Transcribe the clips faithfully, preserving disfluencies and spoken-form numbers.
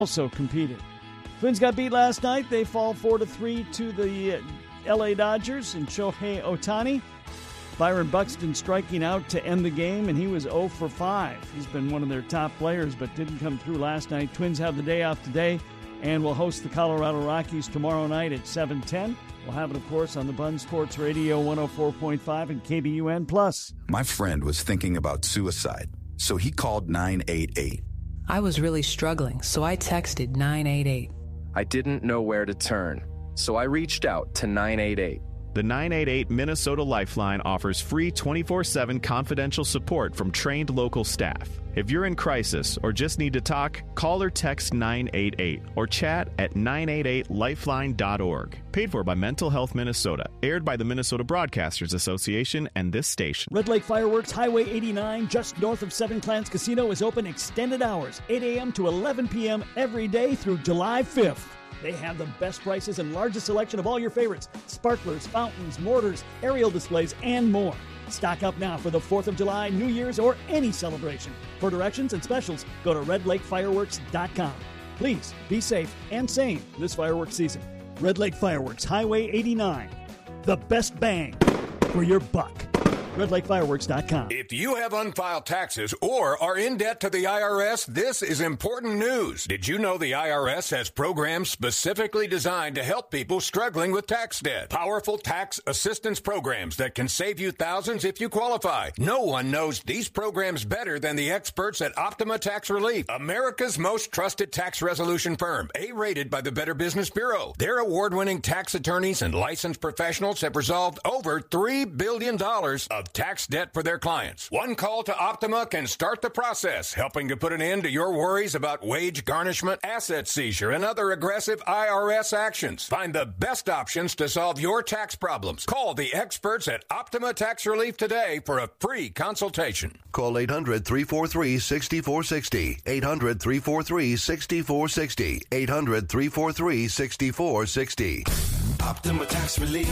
also competed. Twins got beat last night. They fall four to three to the uh, L A Dodgers and Shohei Ohtani. Byron Buxton striking out to end the game, and he was oh for five. He's been one of their top players, but didn't come through last night. Twins have the day off today and will host the Colorado Rockies tomorrow night at seven ten. We'll have it, of course, on the Bun Sports Radio one oh four point five and K B U N Plus. My friend was thinking about suicide, so he called nine eight eight. I was really struggling, so I texted nine eight eight. I didn't know where to turn, so I reached out to nine eight eight. The nine eight eight Minnesota Lifeline offers free twenty-four seven confidential support from trained local staff. If you're in crisis or just need to talk, call or text nine eight eight or chat at nine eight eight lifeline dot org. Paid for by Mental Health Minnesota. Aired by the Minnesota Broadcasters Association and this station. Red Lake Fireworks, Highway eighty-nine, just north of Seven Clans Casino, is open extended hours, eight a.m. to eleven p.m. every day through July fifth. They have the best prices and largest selection of all your favorites: sparklers, fountains, mortars, aerial displays, and more. Stock up now for the fourth of July, New Year's, or any celebration. For directions and specials, go to red lake fireworks dot com. Please be safe and sane this fireworks season. Red Lake Fireworks, Highway eighty-nine. The best bang for your buck. red lake fireworks dot com. If you have unfiled taxes or are in debt to the I R S, this is important news. Did you know the I R S has programs specifically designed to help people struggling with tax debt? Powerful tax assistance programs that can save you thousands if you qualify. No one knows these programs better than the experts at Optima Tax Relief, America's most trusted tax resolution firm, A-rated by the Better Business Bureau. Their award-winning tax attorneys and licensed professionals have resolved over three billion dollars of of tax debt for their clients. One call to Optima can start the process, helping to put an end to your worries about wage garnishment, asset seizure, and other aggressive I R S actions. Find the best options to solve your tax problems. Call the experts at Optima Tax Relief today for a free consultation. Call eight hundred, three four three, six four six zero. eight hundred, three four three, six four six zero. eight hundred, three four three, six four six zero. Optima Tax Relief.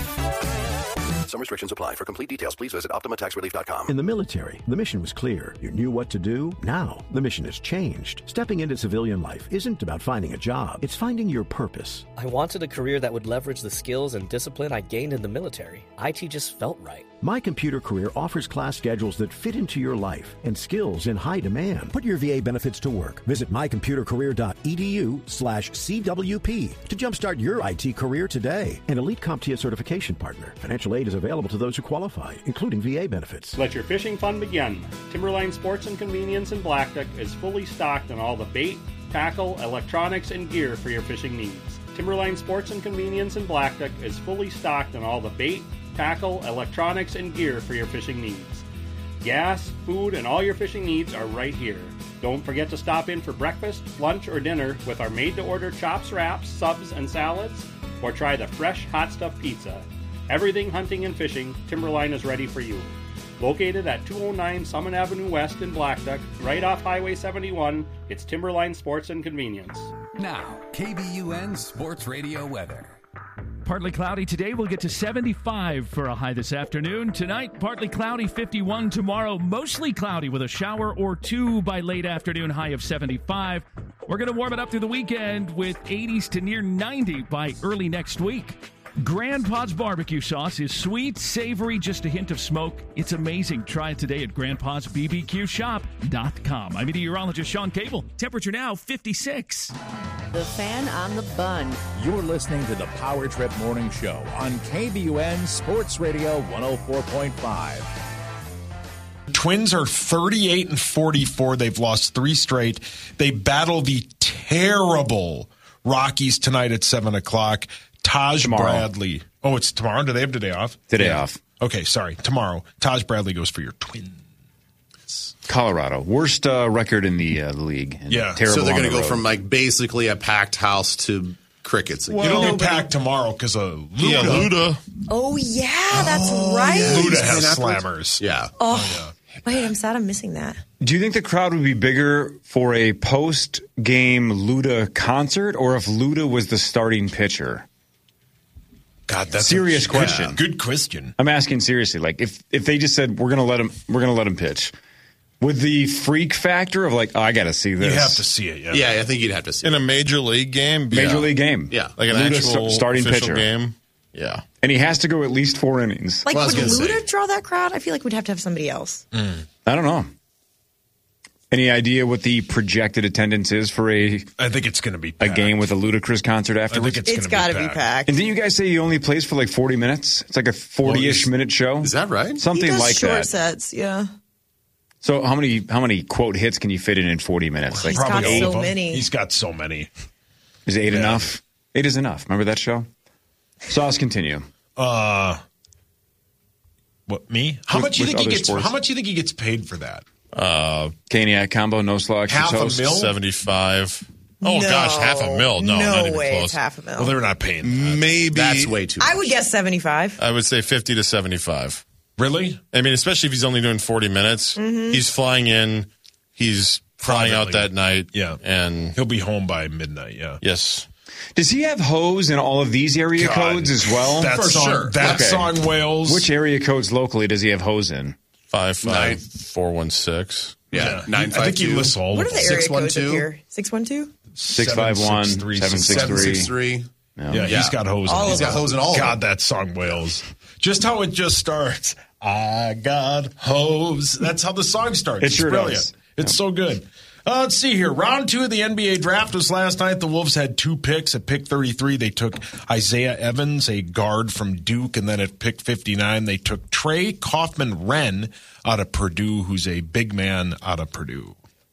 Some restrictions apply. For complete details, please visit optima tax relief dot com. In the military, the mission was clear. You knew what to do. Now, the mission has changed. Stepping into civilian life isn't about finding a job. It's finding your purpose. I wanted a career that would leverage the skills and discipline I gained in the military. I T just felt right. My Computer Career offers class schedules that fit into your life and skills in high demand. Put your V A benefits to work. Visit my computer career dot e d u slash C W P to jumpstart your I T career today. An Elite CompTIA certification partner. Financial aid is available to those who qualify, including V A benefits. Let your fishing fun begin. Timberline Sports and Convenience in Blackduck is fully stocked on all the bait, tackle, electronics, and gear for your fishing needs. Timberline Sports and Convenience in Blackduck is fully stocked on all the bait, tackle, electronics, and gear for your fishing needs. Gas, food, and all your fishing needs are right here. Don't forget to stop in for breakfast, lunch, or dinner with our made-to-order chops, wraps, subs, and salads, or try the fresh hot stuff pizza. Everything hunting and fishing, Timberline is ready for you. Located at two oh nine Summit Avenue West in Blackduck, right off Highway seventy-one, it's Timberline Sports and Convenience. Now, K B U N Sports Radio weather. Partly cloudy today. We'll get to seventy-five for a high this afternoon. Tonight, partly cloudy, fifty-one. Tomorrow, mostly cloudy with a shower or two by late afternoon, high of seventy-five. We're going to warm it up through the weekend with eighties to near ninety by early next week. Grandpa's barbecue sauce is sweet, savory, just a hint of smoke. It's amazing. Try it today at grandpas b b q shop dot com. I'm meteorologist Sean Cable. Temperature now fifty-six. The Fan on the Bun. You're listening to the Power Trip Morning Show on K B U N Sports Radio one oh four point five. Twins are thirty-eight and forty-four. They've lost three straight. They battle the terrible Rockies tonight at seven o'clock. Taj tomorrow. Bradley. Oh, it's tomorrow? Do they have today off? Today yeah. off. Okay, sorry. Tomorrow. Taj Bradley goes for your Twins. Colorado. Worst uh, record in the, uh, the league. And yeah. So they're going to go road. from like basically a packed house to crickets. Well, you don't get packed tomorrow because of Luda. Yeah, Luda. Oh, yeah. That's oh, right. Yeah. Luda has slammers. Yeah. Oh, oh yeah. Wait, I'm sad I'm missing that. Do you think the crowd would be bigger for a post-game Luda concert or if Luda was the starting pitcher? God, that's serious a, question. Yeah, good question. I'm asking seriously. Like, if, if they just said we're gonna let him, we're gonna let him pitch, With the freak factor of like, oh, I got to see this. You have to see it, yeah. Yeah, I think you'd have to see In it. a major league game? Major yeah. league game. Yeah. Like an Luda actual st- starting official pitcher. game? Yeah. And he has to go at least four innings. Like, Well, I would was gonna Luda say. draw that crowd? I feel like we'd have to have somebody else. I don't know. Any idea what the projected attendance is for a I think it's going to be a packed. game with a Ludacris concert I afterwards? think it's, It's going got to to be packed. packed. And didn't you guys say he only plays for like forty minutes? It's like a forty-ish Well, minute show. Is that right? Something he does like short that. sets, yeah. So how many how many quote hits can you fit in in forty minutes? Like He's got Probably all so of them. many. He's got so many. is eight Yeah. enough? Eight is enough. Remember that show? Sauce continue. Uh, what me? How With- much you with think he other gets? sports. How much you think he gets paid for that? Uh, Caniac combo, no slugs. Half a toast. mil? seventy-five. Oh, No. gosh, half a mil. No, no not even way close. it's half a mil. Well, they're not paying that. Maybe. That's way too much. I would guess seventy-five. I would say fifty to seventy-five. Really? I mean, especially if he's only doing forty minutes. Mm-hmm. He's flying in. He's flying out Privately. that night. Yeah. And He'll be home by midnight, yeah. yes. Does he have hose in all of these area God. codes as well? That For song, sure. That Okay. song, Wales. Which area codes locally does he have hose in? Five five four one six. Yeah, He- nine I think he five two. lists all What of are the them. area six one codes up two. here? six one two? six five one, seven six Seven three. six three. Yeah, Yeah. he's got hose. All in of He's got hose in all of God, them. that song, Wales. Just how it just starts. I got hose. That's how the song starts. It It's sure brilliant. does. It's so good. Uh, let's see here. Round two of the N B A draft was last night. The Wolves had two picks. At pick thirty-three, they took Isaiah Evans, a guard from Duke. And then at pick fifty-nine, they took Trey Kaufman-Wren out of Purdue, who's a big man out of Purdue.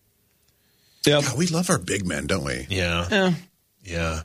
Yep. God, we love our big men, don't we? Yeah. Yeah. Yeah.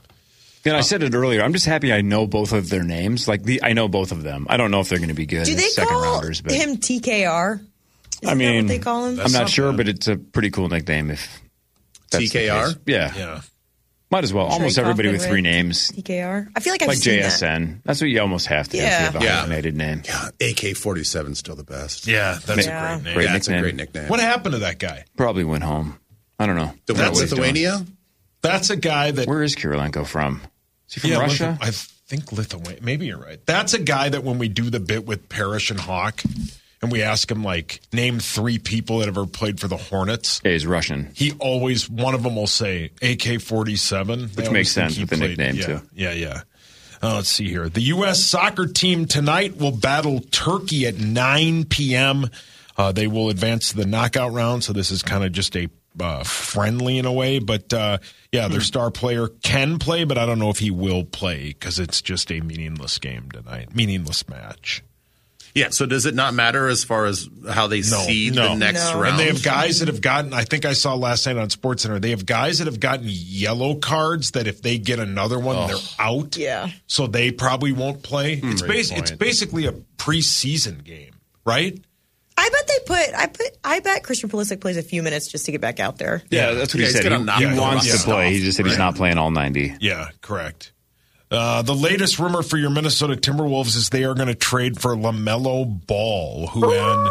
And I said it earlier. I'm just happy I know both of their names. Like the, I know both of them. I don't know if they're going to be good Do as they second call rounders, but him T K R? Isn't I mean, that what they call him? I'm That's not not sure, bad. but it's a pretty cool nickname. If that's the T K R? case. Yeah. Yeah. Might as well. Almost Trey everybody with three Kaufman-Wren. names, T K R. I feel like I've like seen J S N. That's what you almost have to do if Yeah. you have a Yeah. hyphenated name. Yeah, A K forty-seven still the best. Yeah, that's Yeah. a great name. Great yeah, it's a nickname. great nickname. What happened to that guy? Probably went home. I don't know. The I don't know one what he's doing. Lithuania? That's a guy that. Where is Kirilenko from? Is he from Yeah, Russia? Lithu- I think Lithuania. Maybe you're right. That's a guy that when we do the bit with Parrish and Hawk, and we ask him like name three people that ever played for the Hornets. Yeah, he's Russian. He always one of them will say A K forty-seven, Which makes sense with the nickname, yeah, too. Yeah, yeah. Uh, let's see here. The U S soccer team tonight will battle Turkey at nine p.m. Uh, they will advance to the knockout round, so this is kind of just a uh, friendly in a way. But, uh, yeah, their star player can play, but I don't know if he will play because it's just a meaningless game tonight, meaningless match. Yeah, so does it not matter as far as how they No, seed no. the next No. round? And they have guys that have gotten, I think I saw last night on SportsCenter, they have guys that have gotten yellow cards that if they get another one, they're out. Yeah. So they probably won't play. It's, Great bas- it's point. basically a preseason game, right? I bet they put. I put. I bet Christian Pulisic plays a few minutes just to get back out there. Yeah, that's what Yeah, he he's said. He, gonna knock he the wants rust to play. off, He just said he's right? not playing all ninety. Yeah, correct. Uh, the latest rumor for your Minnesota Timberwolves is they are going to trade for LaMelo Ball, who in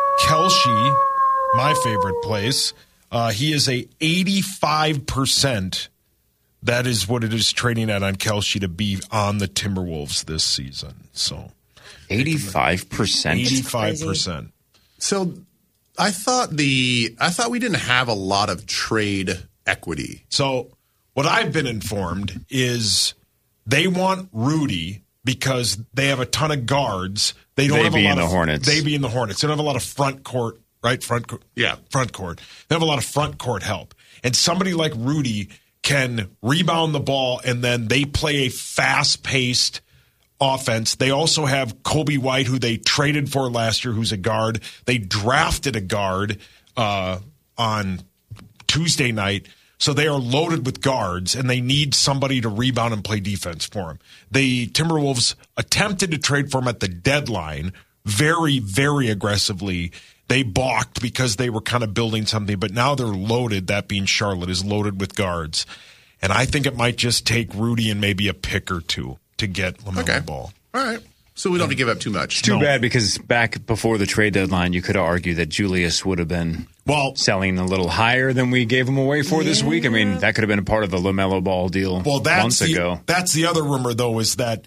Kelce, my favorite place, uh, he is a eighty-five percent. That is what it is trading at on Kelce to be on the Timberwolves this season. So eighty-five percent? eighty-five percent. So I thought the I thought we didn't have a lot of trade equity. So what I've been informed is they want Rudy because they have a ton of guards. They don't They have a be lot in the of, Hornets. They be in the Hornets. They don't have a lot of front court, right? Front court. Yeah. Front court. They have a lot of front court help. And somebody like Rudy can rebound the ball and then they play a fast-paced offense. They also have Kobe White, who they traded for last year, who's a guard. They drafted a guard uh, on Tuesday night. So they are loaded with guards, and they need somebody to rebound and play defense for them. The Timberwolves attempted to trade for him at the deadline very, very aggressively. They balked because they were kind of building something, but now they're loaded, that being Charlotte, is loaded with guards. And I think it might just take Rudy and maybe a pick or two to get LaMelo Okay. Ball. All right. So we don't have to give up too much. Too No. bad because back before the trade deadline, you could have argued that Julius would have been Well, selling a little higher than we gave him away for this week. I mean, that could have been a part of the LaMelo Ball deal Well, that's months the, ago. That's the other rumor, though, is that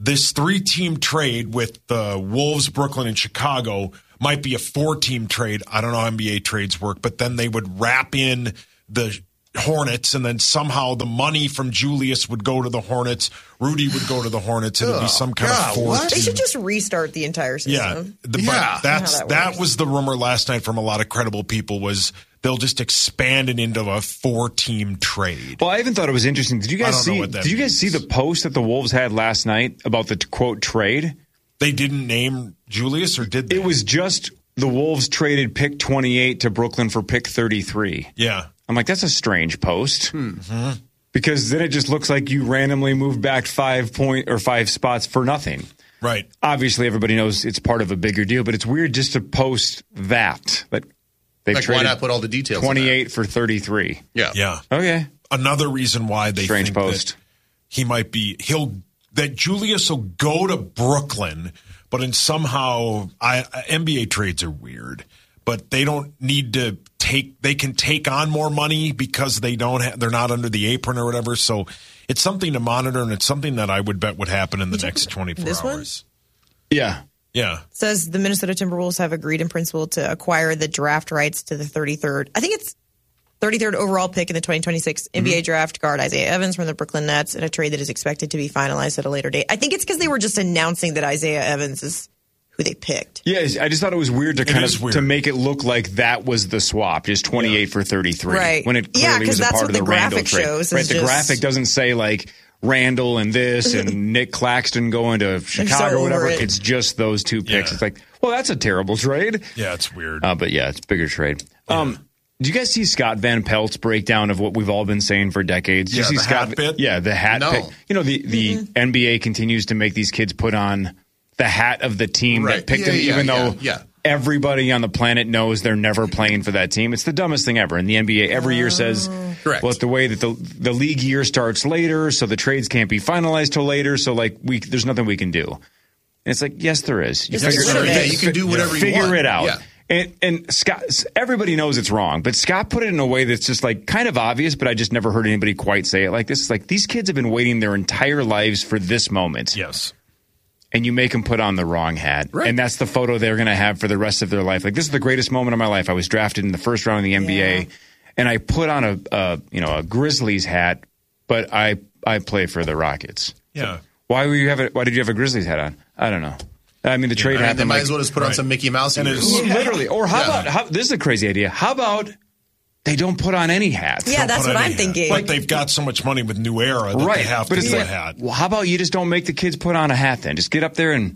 this three-team trade with the Wolves, Brooklyn, and Chicago might be a four-team trade. I don't know how N B A trades work, but then they would wrap in the Hornets, and then somehow the money from Julius would go to the Hornets. Rudy would go to the Hornets, and it'd be some kind God, of four. They should just restart the entire system. Yeah, the, but yeah. that's that, that was the rumor last night from a lot of credible people was they'll just expand it into a four-team trade. Well, I even thought it was interesting. Did you guys see? Did you guys see the post that the Wolves had last night about the quote trade? They didn't name Julius, or did they? It was just the Wolves traded pick twenty-eight to Brooklyn for pick thirty-three. Yeah. I'm like, that's a strange post. Hmm. Because then it just looks like you randomly moved back five point or five spots for nothing. Right. Obviously, everybody knows it's part of a bigger deal, but it's weird just to post that. Like, they like traded why not put all the details? twenty-eight for thirty-three. Yeah. Yeah. Okay. Another reason why they Strange think post. that he might be he'll that Julius will go to Brooklyn, but in somehow I, N B A trades are weird. But they don't need to take. They can take on more money because they don't. Ha- they're not under the apron or whatever. So it's something to monitor, and it's something that I would bet would happen in the next twenty-four this hours. One? Yeah, yeah. Says the Minnesota Timberwolves have agreed in principle to acquire the draft rights to the thirty-third. I think it's thirty-third overall pick in the twenty twenty-six mm-hmm. N B A draft guard Isaiah Evans from the Brooklyn Nets in a trade that is expected to be finalized at a later date. I think it's because they were just announcing that Isaiah Evans is who they picked. Yeah, I just thought it was weird to It kind is of weird. to make it look like that was the swap, just twenty-eight yeah. for thirty-three. Right. When it yeah, clearly was a that's part what of the, the Randall graphic trade. shows. Right, the just... graphic doesn't say like Randall and this and Nick Claxton going to Chicago so or whatever. it. It's just those two picks. Yeah. It's like, well, that's a terrible trade. Yeah, it's weird. Uh, but yeah, it's a bigger trade. Yeah. Um, do you guys see Scott Van Pelt's breakdown of what we've all been saying for decades? Did Yeah, you see the Scott? hat bit? Yeah, the hat No. pick. You know, the, the Mm-hmm. N B A continues to make these kids put on the hat of the team Right. that picked Yeah, them, yeah, even yeah, though yeah. everybody on the planet knows they're never playing for that team. It's the dumbest thing ever. And the N B A every year says, Correct. well, it's the way that the the league year starts later, so the trades can't be finalized till later. So like we, there's nothing we can do. And it's like, yes, there is. You Just get rid of Yeah, it. you can do whatever you figure want. it out. Yeah. And, and Scott, everybody knows it's wrong, but Scott put it in a way that's just like kind of obvious, but I just never heard anybody quite say it like this. It's like these kids have been waiting their entire lives for this moment. Yes. And you make them put on the wrong hat. Right. And that's the photo they're going to have for the rest of their life. Like, this is the greatest moment of my life. I was drafted in the first round of the N B A, Yeah. and I put on a, a you know a Grizzlies hat, but I I play for the Rockets. Yeah. Why were you have it? Why did you have a Grizzlies hat on? I don't know. I mean, the trade I mean, they happened. might like, as well just put on right. some Mickey Mouse And ears. it's- literally. Or how Yeah. about how, this is a crazy idea? How about they don't put on any hats? Yeah, Don't that's put what any I'm hat. thinking. Like they've got so much money with New Era that right. they have but to it's do like, a hat. well, how about you just don't make the kids put on a hat then? Just get up there and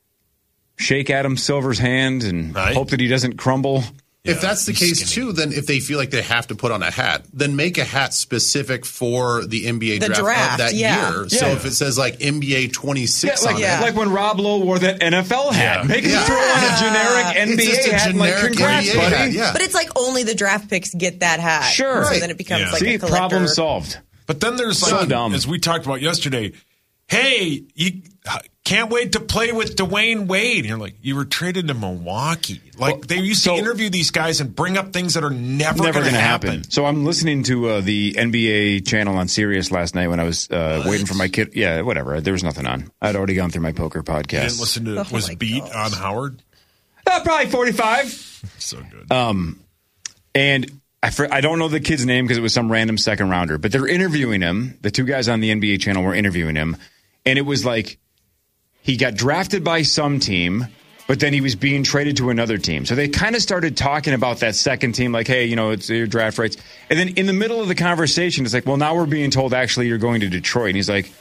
shake Adam Silver's hand and Right. hope that he doesn't crumble. If that's the he's case skinny. too, then if they feel like they have to put on a hat, then make a hat specific for the N B A The draft, draft, of that yeah. year. So Yeah. if it says like N B A twenty-six like, on yeah. it, like when Rob Lowe wore that N F L hat. Yeah. Make him Yeah. throw on a generic N B A It's just a hat and like, generic congrats, N B A buddy. hat, yeah. But it's like only the draft picks get that hat. Sure. So Right. then it becomes Yeah. like See, a collector. problem solved. But then there's like, So dumb. as we talked about yesterday, hey, you can't wait to play with Dwayne Wade. And you're like, you were traded to Milwaukee. Like, Well, they used so- to interview these guys and bring up things that are never, Never going to happen. happen. So I'm listening to uh, the N B A channel on Sirius last night when I was uh, waiting for my kid. Yeah, whatever. There was nothing on. I'd already gone through my poker You podcast. didn't listen to Oh was my Beat gosh. on Howard? Uh, probably forty-five. So good. Um, and I, fr- I don't know the kid's name because it was some random second rounder, but they're interviewing him. The two guys on the N B A channel were interviewing him. And it was like he got drafted by some team, but then he was being traded to another team. So they kind of started talking about that second team, like, hey, you know, it's your draft rights. And then in the middle of the conversation, it's like, well, now we're being told actually you're going to Detroit. And he's like,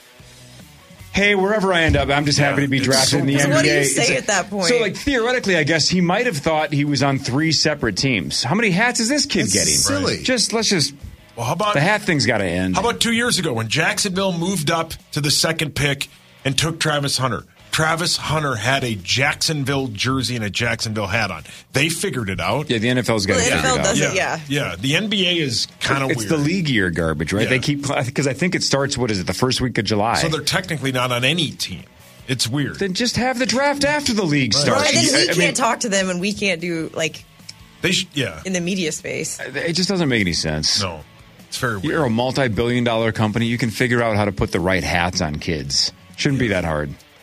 hey, wherever I end up, I'm just happy to be it's drafted so in the So N B A. what do you It's say a- at that point? So, like, theoretically, I guess he might have thought he was on three separate teams. How many hats is this kid That's getting? silly. Just, let's just, Well, how about the hat thing's got to end. How about two years ago when Jacksonville moved up to the second pick and took Travis Hunter? Travis Hunter had a Jacksonville jersey and a Jacksonville hat on. They figured it out. Yeah, the N F L's got Well, to the N F L figure it out. does it, yeah. Yeah, the N B A is kind of weird. It's the league year garbage, right? Yeah. They keep, because I think it starts, what is it, the first week of July? So they're technically not on any team. It's weird. Then just have the draft after the league starts. And then we I- I can't mean, talk to them and we can't do, like, They sh- yeah. in the media space. It just doesn't make any sense. No, it's very weird. You're a multi-billion dollar company. You can figure out how to put the right hats on kids. Shouldn't be that hard.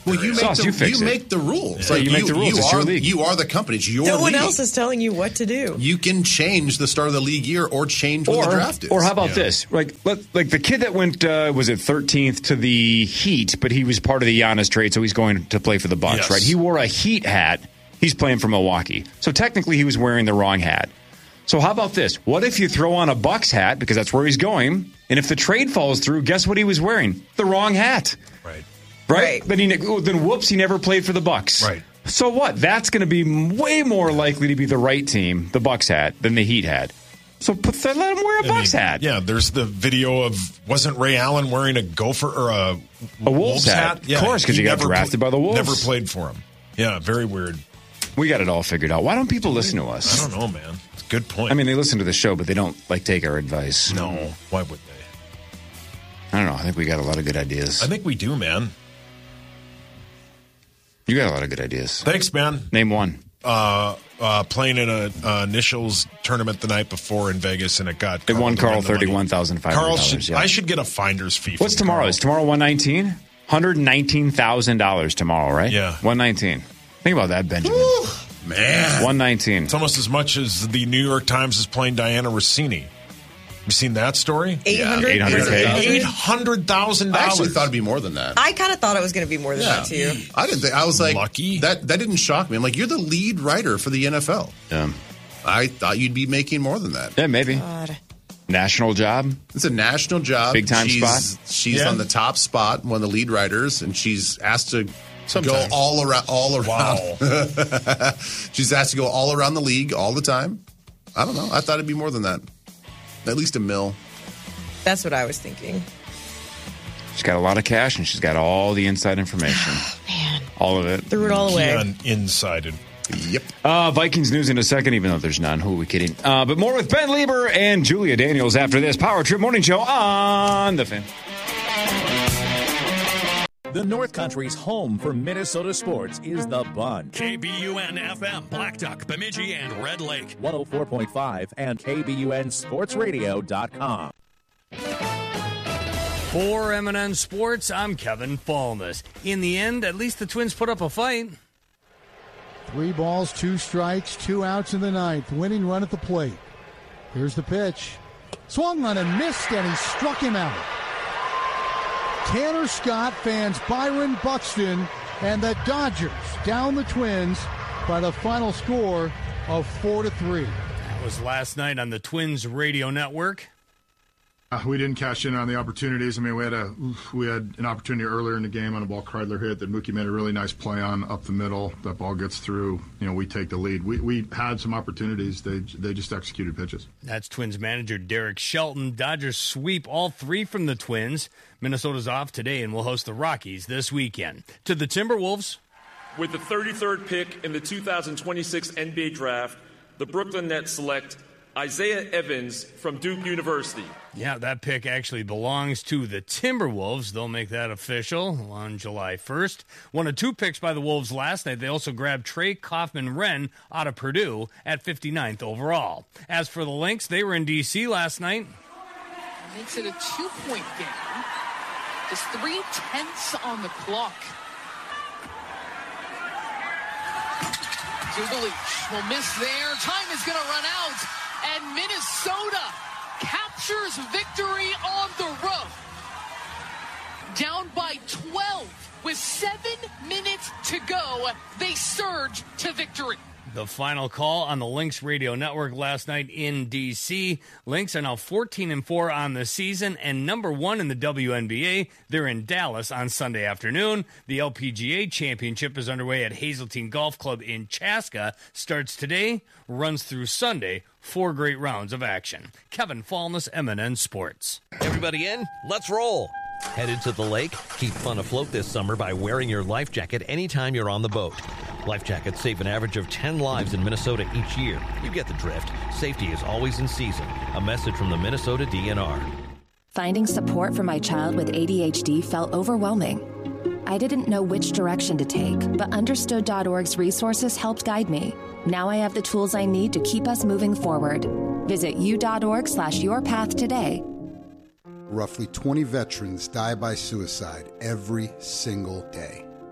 Well, you make Sauce, the you, you, fix it. make the rules. Yeah, Like you make the rules. You It's are your league. you are the company. It's your No one league. else is telling you what to do. You can change the start of the league year or change when Or, the draft is. or how about Yeah. this? Like, let, like the kid that went uh, was it thirteenth to the Heat, but he was part of the Giannis trade, so he's going to play for the Bucks, Yes. right? He wore a Heat hat. He's playing for Milwaukee, so technically he was wearing the wrong hat. So how about this? What if you throw on a Bucks hat because that's where he's going, and if the trade falls through, guess what he was wearing? The wrong hat. Right. Right? Right. Then he then whoops, he never played for the Bucks. Right. So what? That's going to be way more likely to be the right team, the Bucks hat, than the Heat hat. So put that, let him wear a I Bucks mean, hat. Yeah, there's the video of wasn't Ray Allen wearing a Gopher or a, A Wolves hat. Of course, 'cause he got never drafted by the Wolves. Never played for him. Yeah, very weird. We got it all figured out. Why don't people listen to us? I don't know, man. It's a good point. I mean, they listen to the show, but they don't like take our advice. no, why would they? I don't know. I think we got a lot of good ideas. I think we do, man. You got a lot of good ideas. Thanks, man. Name one. Uh, uh, playing in a uh, initials tournament the night before in Vegas, and it got They Carl won to Carl win the money. thirty-one thousand five hundred Carl dollars. should. Yeah. I should get a finder's fee. What's from tomorrow? Carl. Is tomorrow one nineteen? one hundred nineteen thousand dollars tomorrow, right? Yeah. one nineteen. Think about that, Benjamin. Man, one nineteen. It's almost as much as the New York Times is playing Diana Rossini. You seen that story? eight hundred eight hundred K. Eight hundred thousand I actually dollars. thought it'd be more than that. I kind of thought it was going to be more than Yeah. that too. I didn't think. I was like, Lucky? that. That didn't shock me. I'm like, you're the lead writer for the N F L. Yeah. I thought you'd be making more than that. Yeah, maybe. God. National job. It's a national job. Big time she's, spot? She's Yeah. on the top spot, one of the lead writers, and she's asked to Sometimes. go all around. All around. Wow. She's asked to go all around the league all the time. I don't know. I thought it'd be more than that. At least a mil. That's what I was thinking. She's got a lot of cash, and she's got all the inside information. Man, All of it. threw it all away. Keon insided. Yep. Uh, Vikings news in a second, even though there's none. Who are we kidding? Uh, but more with Ben Lieber and Julia Daniels after this Power Trip Morning Show on The Fan. The North Country's home for Minnesota sports is The Bun. K B U N F M, Black Duck, Bemidji, and Red Lake. one oh four point five and K B U N sports radio dot com. For M and N Sports, I'm Kevin Falmus. In the end, at least the Twins put up a fight. Three balls, two strikes, two outs in the ninth. Winning run at the plate. Here's the pitch. Swung on and missed, and he struck him out. Tanner Scott fans Byron Buxton, and the Dodgers down the Twins by the final score of four to three. That was last night on the Twins radio network. Uh, we didn't cash in on the opportunities. I mean, we had a we had an opportunity earlier in the game on a ball Kreidler hit that Mookie made a really nice play on up the middle. That ball gets through. You know, we take the lead. We we had some opportunities. They they just executed pitches. That's Twins manager Derek Shelton. Dodgers sweep all three from the Twins. Minnesota's off today and will host the Rockies this weekend. To the Timberwolves. With the thirty-third pick in the two thousand twenty-six N B A Draft, the Brooklyn Nets select Isaiah Evans from Duke University. Yeah, that pick actually belongs to the Timberwolves. They'll make that official on July first. One of two picks by the Wolves last night. They also grabbed Trey Kaufman-Renn out of Purdue at fifty-ninth overall. As for the Lynx, they were in D C last night. Makes it a two-point game. Just three-tenths on the clock. Dugalich will miss there. Time is going to run out. And Minnesota captures victory on the road. Down by twelve with seven minutes to go. They surge to victory. The final call on the Lynx radio network last night in D C. Lynx are now fourteen and four on the season and number one in the W N B A. They're in Dallas on Sunday afternoon. The L P G A Championship is underway at Hazeltine Golf Club in Chaska. Starts today, runs through Sunday. Four great rounds of action. Kevin Falmus, M and N Sports. Everybody in? Let's roll. Headed to the lake? Keep fun afloat this summer by wearing your life jacket anytime you're on the boat. Life jackets save an average of ten lives in Minnesota each year. You get the drift. Safety is always in season. A message from the Minnesota D N R. Finding support for my child with A D H D felt overwhelming. I didn't know which direction to take, but understood dot org's resources helped guide me. Now I have the tools I need to keep us moving forward. Visit u.org slash your path today. Roughly twenty veterans die by suicide every single day.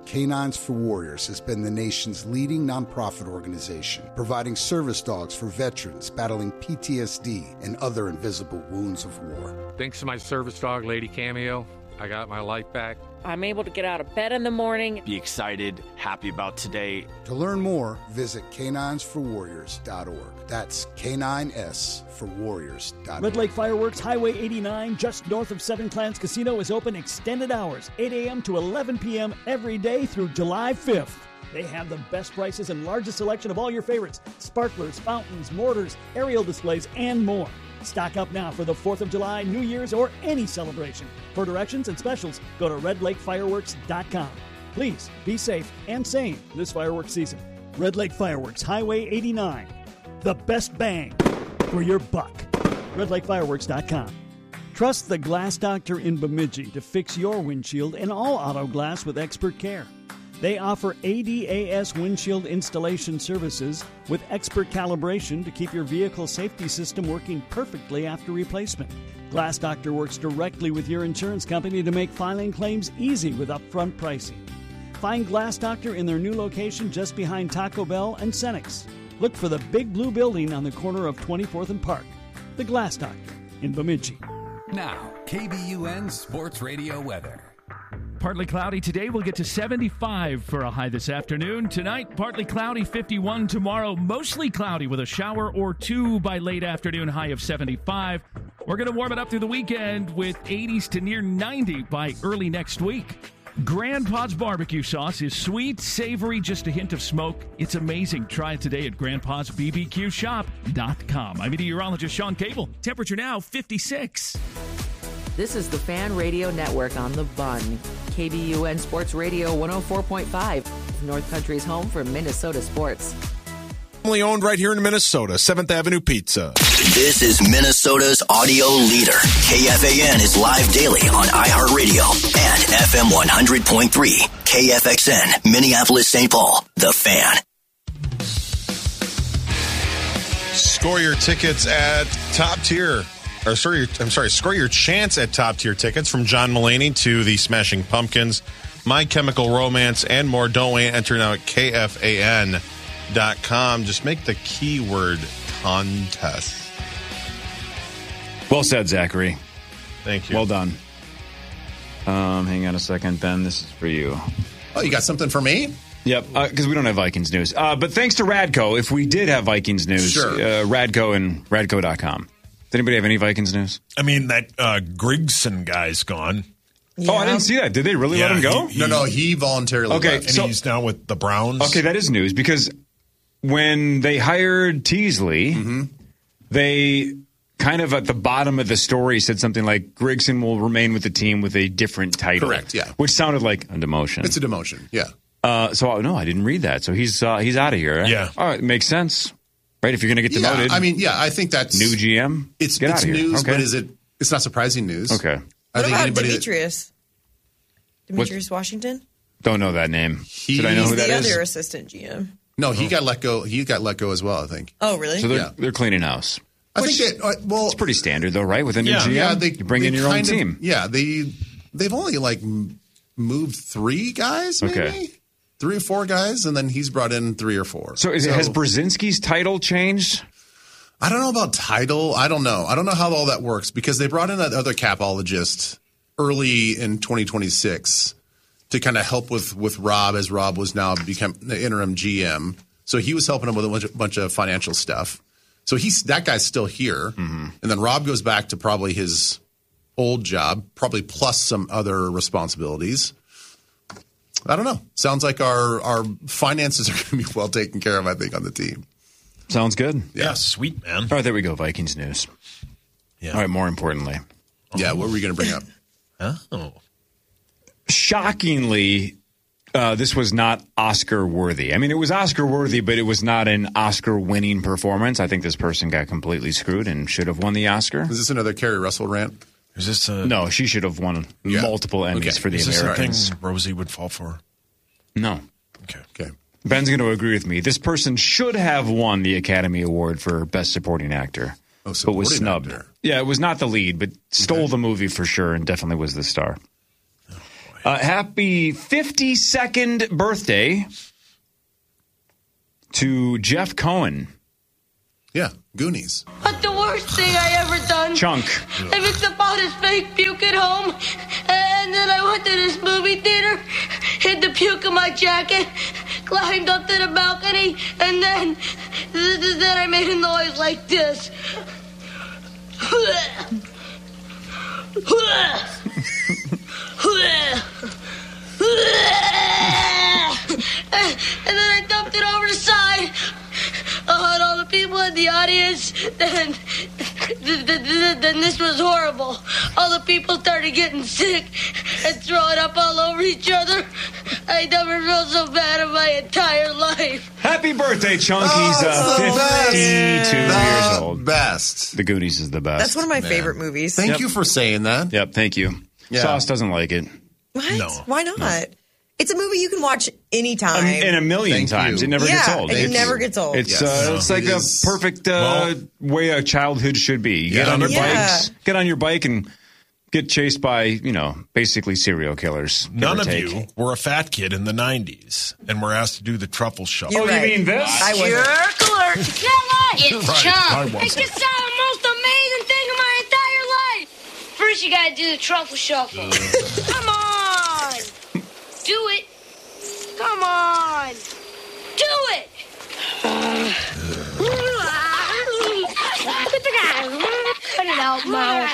Canines for Warriors has been the nation's leading nonprofit organization, providing service dogs for veterans battling P T S D and other invisible wounds of war. Thanks to my service dog, Lady Cameo, I got my life back. I'm able to get out of bed in the morning. Be excited, happy about today. To learn more, visit canines for warriors dot org. That's K nine S for warriors dot org. Red Lake Fireworks, Highway eighty-nine, just north of Seven Clans Casino, is open extended hours, eight a.m. to eleven p.m. every day through July fifth. They have the best prices and largest selection of all your favorites: sparklers, fountains, mortars, aerial displays, and more. Stock up now for the fourth of July, New Year's, or any celebration. For directions and specials, go to red lake fireworks dot com. Please be safe and sane this fireworks season. Red Lake Fireworks, Highway eighty-nine. The best bang for your buck. red lake fireworks dot com. Trust the Glass Doctor in Bemidji to fix your windshield and all auto glass with expert care. They offer A D A S windshield installation services with expert calibration to keep your vehicle safety system working perfectly after replacement. Glass Doctor works directly with your insurance company to make filing claims easy with upfront pricing. Find Glass Doctor in their new location just behind Taco Bell and Cenex. Look for the big blue building on the corner of twenty-fourth and Park. The Glass Doctor in Bemidji. Now, K B U N Sports Radio weather. Partly cloudy today. We'll get to seventy-five for a high this afternoon. Tonight, partly cloudy, fifty-one. Tomorrow, mostly cloudy with a shower or two by late afternoon, high of seventy-five. We're going to warm it up through the weekend with eighties to near ninety by early next week. Grandpa's barbecue sauce is sweet, savory, just a hint of smoke. It's amazing. Try it today at grandpas b b q shop dot com. I'm meteorologist Sean Cable. Temperature now fifty-six. This is the Fan Radio Network on the Bun. K B U N Sports Radio one oh four point five, North Country's home for Minnesota sports. Family owned right here in Minnesota, seventh Avenue Pizza. This is Minnesota's audio leader. K F A N is live daily on iHeartRadio and F M one hundred point three. K F X N, Minneapolis, Saint Paul. The Fan. Score your tickets at Top Tier. Or sorry, I'm sorry, score your chance at Top Tier tickets from John Mulaney to the Smashing Pumpkins, My Chemical Romance, and more. Don't wait. Enter now at K F A N dot com. Just make the keyword contest. Well said, Zachary. Thank you. Well done. Um, hang on a second, Ben. This is for you. Oh, you got something for me? Yep, because uh, we don't have Vikings news. Uh, but thanks to Radco, if we did have Vikings news, sure. uh, Radco and radco dot com. Does anybody have any Vikings news? I mean, that uh, Grigson guy's gone. Yeah. Oh, I didn't see that. Did they really yeah, let him go? He, he, no, no, he voluntarily okay, left. And so, he's now with the Browns. Okay, that is news because when they hired Teasley, mm-hmm. they kind of at the bottom of the story said something like Grigson will remain with the team with a different title. Correct, yeah. Which sounded like a demotion. It's a demotion, yeah. Uh, so, no, I didn't read that. So he's uh, he's out of here. Right? Yeah. All right, makes sense. Right, if you're going to get yeah, demoted. I mean, yeah, I think that's new G M. It's get it's out of here. news, okay. but is it? It's not surprising news. Okay. I what think about anybody Demetrius? That, Demetrius what? Washington. Don't know that name. He, Should I know he's who that the is? other assistant G M. No, he oh. got let go. He got let go as well, I think. Oh, really? So they're yeah. they're cleaning house. I Which, think that uh, well, it's pretty standard though, right? With a new yeah, G M, yeah, they, you bring they in your own of, team. Yeah, they they've only like moved three guys, maybe okay. three or four guys, and then he's brought in three or four. So, is, so has Brzezinski's title changed? I don't know about title. I don't know. I don't know how all that works because they brought in that other capologist early in twenty twenty-six to kind of help with, with Rob as Rob was now become the interim G M. So he was helping him with a bunch of, bunch of financial stuff. So he's that guy's still here. Mm-hmm. And then Rob goes back to probably his old job, probably plus some other responsibilities. I don't know. Sounds like our, our finances are going to be well taken care of, I think, on the team. Sounds good. Yeah, yeah sweet, man. All right, there we go. Vikings news. Yeah. All right, more importantly. Yeah, what were we going to bring up? Oh. Shockingly, uh, this was not Oscar-worthy. I mean, it was Oscar-worthy, but it was not an Oscar-winning performance. I think this person got completely screwed and should have won the Oscar. Is this another Carrie Russell rant? Is this a... No, she should have won yeah. multiple Emmys okay. for the Is Americans. Is this a thing Rosie would fall for? No. Okay. Okay. Ben's going to agree with me. This person should have won the Academy Award for Best Supporting Actor, oh, but was snubbed. Actor. Yeah, it was not the lead, but stole okay. the movie for sure and definitely was the star. Oh, Uh, happy fifty-second birthday to Jeff Cohen. Yeah, Goonies. But the worst thing I ever done. Chunk. I mixed up all this fake puke at home, and then I went to this movie theater, hid the puke in my jacket, climbed up to the balcony, and then, then I made a noise like this. And then I dumped it over the side. Oh, and all the people in the audience, then, then this was horrible. All the people started getting sick and throwing up all over each other. I never felt so bad in my entire life. Happy birthday, Chunk. He's uh, fifty-two years old. Best. The Goonies is the best. That's one of my Man. favorite movies. Thank Yep. you for saying that. Yep, thank you. Yeah. Sauce doesn't like it. What? No. Why not? No. It's a movie you can watch anytime. Um, and a million Thank times. you. It never yeah, gets old. and it It's- never gets old. It's Yes. uh, No, it's like it a is- perfect uh, way a childhood should be. You get Yeah. on your Yeah. bikes, get on your bike, and get chased by you know basically serial killers. give None or of take. you were a fat kid in the nineties and were asked to do the truffle shuffle. You're Oh, you right. mean this? I wasn't. Jerk alert. It's Right, I Chunk. wasn't. It's just the most amazing thing in my entire life. First, you gotta do the truffle shuffle. Come on. Do it. Come on. Do it. Cut it out, Mom.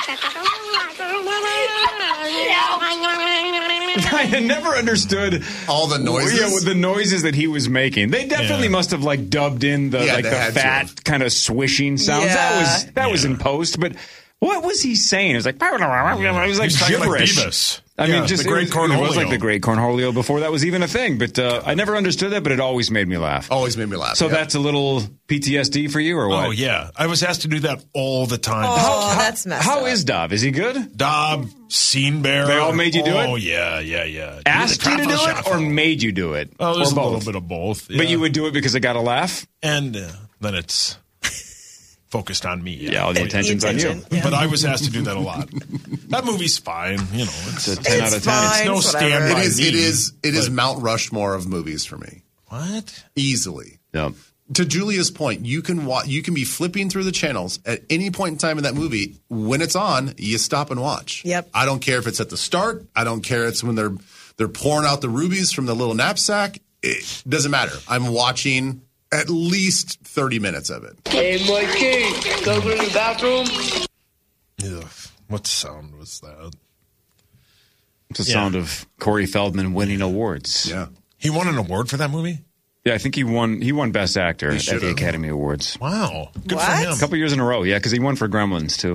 I had never understood all the noises. Yeah, with the noises that he was making. They definitely Yeah. must have like dubbed in the Yeah, like they the had to fat have. kind of swishing sounds. That Yeah. was that was in post, but what was he saying? It was like it was like He's talking like gibberish. Beavis. I Yeah, mean, just the great it, was, it was Cornholio. like the great Cornholio before that was even a thing. But uh, I never understood that. But it always made me laugh. Always made me laugh. So yeah. that's a little P T S D for you, or what? Oh, yeah. I was asked to do that all the time. Oh, that's messed How up. is Dob? Is he good? Dob, Scene Bear. They all made you do it? Oh, yeah, yeah, yeah. Do Asked the you to do truffle it, shuffle. or made you do it? Oh, there's or a both? little bit of both. But yeah. you would do it because it got a laugh. And uh, then it's focused on me. Yeah, all the attention's on you. attention, yeah. But I was asked to do that a lot. That movie's fine. You know, it's, It's a ten It's out of ten. fine. it's no It's stand whatever. by It is. me. It is. It is but- Mount Rushmore of movies for me. What? Easily. Yep. To Julia's point, you can wa- you can be flipping through the channels at any point in time in that movie. When it's on, you stop and watch. Yep. I don't care if it's at the start. I don't care if it's when they're they're pouring out the rubies from the little knapsack. It doesn't matter. I'm watching at least thirty minutes of it. Hey, Mikey, go to the bathroom. Ugh, what sound was that? It's the Yeah. sound of Corey Feldman winning awards. Yeah. He won an award for that movie? Yeah, I think he won. He won Best Actor at the should've. Academy Awards Wow. Good What? for him. a couple years in a row. Yeah, because he won for Gremlins too.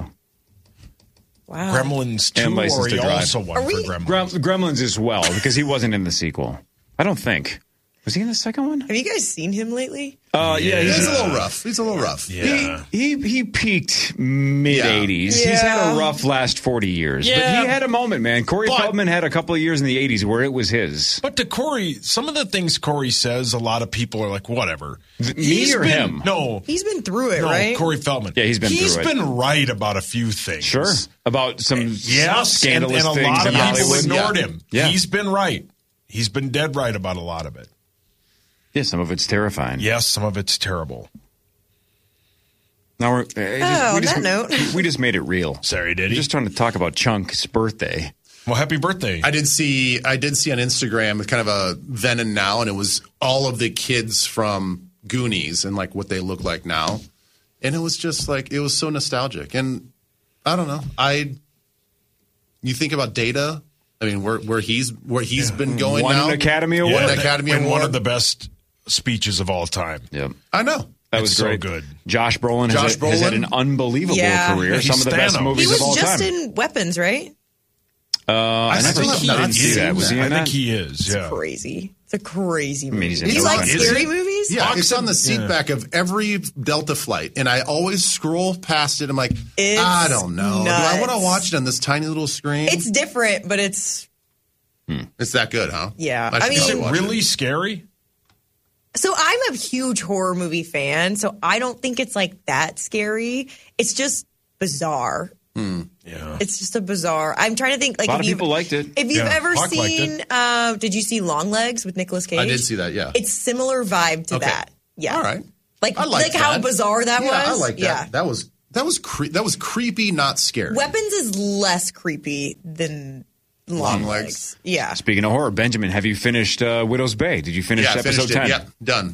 Wow. Gremlins two, And License or he to Drive. also won Are for we- Gremlins. Grem- Gremlins as well because he wasn't in the sequel. I don't think. Was he in the second one? Have you guys seen him lately? Uh, yeah, He's he's a little rough. He's a little rough. Yeah. He, he he peaked mid eighties. Yeah. He's had Yeah. a rough last forty years. Yeah. But he had a moment, man. Corey But- Feldman had a couple of years in the eighties where it was his. But to Corey, some of the things Corey says, a lot of people are like, whatever. Me He's or been- him? No. He's been through it, no, right? Corey Feldman. Yeah, he's been He's through it. been right about a few things. Sure. About some Yes, and, scandalous and a things lot of in people Hollywood. ignored Yeah. him. Yeah. He's been right. He's been dead right about a lot of it. Yeah, some of it's terrifying. Yes, some of it's terrible. Now we're, uh, just, Oh, we on just, that note. we just made it real. Sorry, did We're he? just trying to talk about Chunk's birthday. Well, happy birthday. I did see I did see on Instagram kind of a then and now, and it was all of the kids from Goonies and like what they look like now. And it was just like it was so nostalgic. And I don't know. I you think about Data, I mean where where he's where he's been going Won now. an Academy Award. Won an Yeah, Academy and Award. one of the best speeches of all time. Yep. I know. That It's was so great. good. Josh Brolin, Josh has, a- has had Brolin? an unbelievable Yeah. career. Yeah, Some he's of the best Thanos. movies He of all was just time. in Weapons, right? uh, I, I never still have he not didn't see seen that. Was he that. in I think that? he is. It's Yeah. crazy. It's a crazy I mean, movie. he's in Do you no like time. scary Is it? movies? Yeah, it's Oxen- on the seat yeah. back of every Delta flight, and I always scroll past it. I'm like, It's I don't know. Do I want to nuts. watch it on this tiny little screen? It's different, but it's It's that good, huh? Yeah. I I should mean- Is probably it watch really scary? so I'm a huge horror movie fan, so I don't think it's like that scary. It's just bizarre. Hmm. Yeah. It's just a bizarre. I'm trying to think. Like, a lot if of you've- people liked it. If you've Yeah, ever Hawk liked seen, it. uh, did you see Long Legs with Nicolas Cage? I did see that, yeah. It's similar vibe to Okay. that. Yeah. All right. Like, I like like how that. bizarre that yeah, was. I like that. Yeah. That was that was cre- that was creepy, not scary. Weapons is less creepy than Long, Long Legs. Legs. Yeah. Speaking of horror, Benjamin, have you finished uh, Widow's Bay? Did you finish yeah, I episode finished ten? it. Yep, done.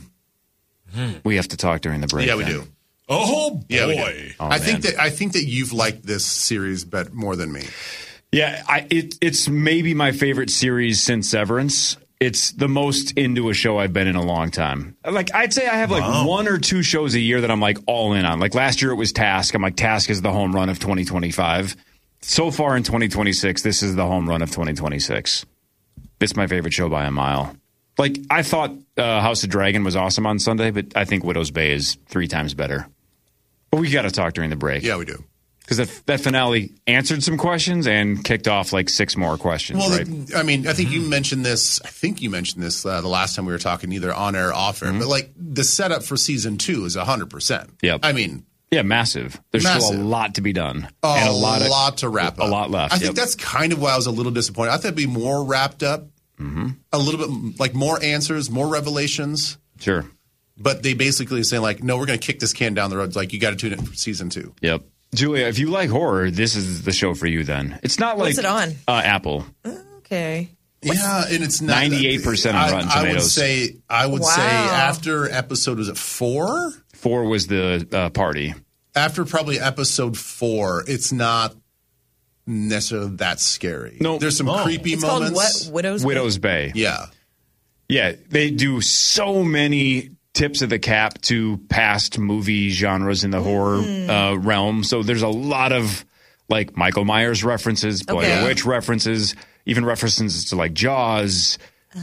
We have to talk during the break. Yeah, we then. do. Oh boy! Yeah, we do. Oh, I think man. that I think that you've liked this series bet more than me. Yeah, I, it, it's maybe my favorite series since Severance. It's the most into a show I've been in a long time. Like, I'd say I have like Wow. one or two shows a year that I'm like all in on. Like last year it was Task. I'm like, Task is the home run of twenty twenty-five. So far in twenty twenty-six, this is the home run of twenty twenty-six. It's my favorite show by a mile. Like, I thought uh, House of Dragon was awesome on Sunday, but I think Widow's Bay is three times better. But we got to talk during the break. Yeah, we do. Because that, that finale answered some questions and kicked off like six more questions, Well, right? the, I mean, I think you mentioned this. I think you mentioned this uh, the last time we were talking, either on air or off air. Mm-hmm. But like the setup for season two is a hundred percent. Yep. I mean, Yeah, massive. There's Massive. still a lot to be done. a and a lot, lot, of, to wrap A up. lot left. I yep. think that's kind of why I was a little disappointed. I thought it'd be more wrapped up, mm-hmm. a little bit like more answers, more revelations. Sure. But they basically are saying like, no, we're going to kick this can down the road. It's like you got to tune in for season two. Yep. Julia, if you like horror, this is the show for you then. It's not like What's it on? Uh, Apple. Okay. Yeah, and it's not ninety-eight percent on I- Rotten I would Tomatoes. say I would Wow. say after episode was it four? Four was the uh, party. After probably episode four, it's not necessarily that scary. No. There's some Oh. creepy It's called moments. what? Widow's. Widow's Bay. Yeah. Yeah, they do so many tips of the cap to past movie genres in the horror uh, realm. So there's a lot of like Michael Myers references, Blair Okay. Witch references, even references to like Jaws.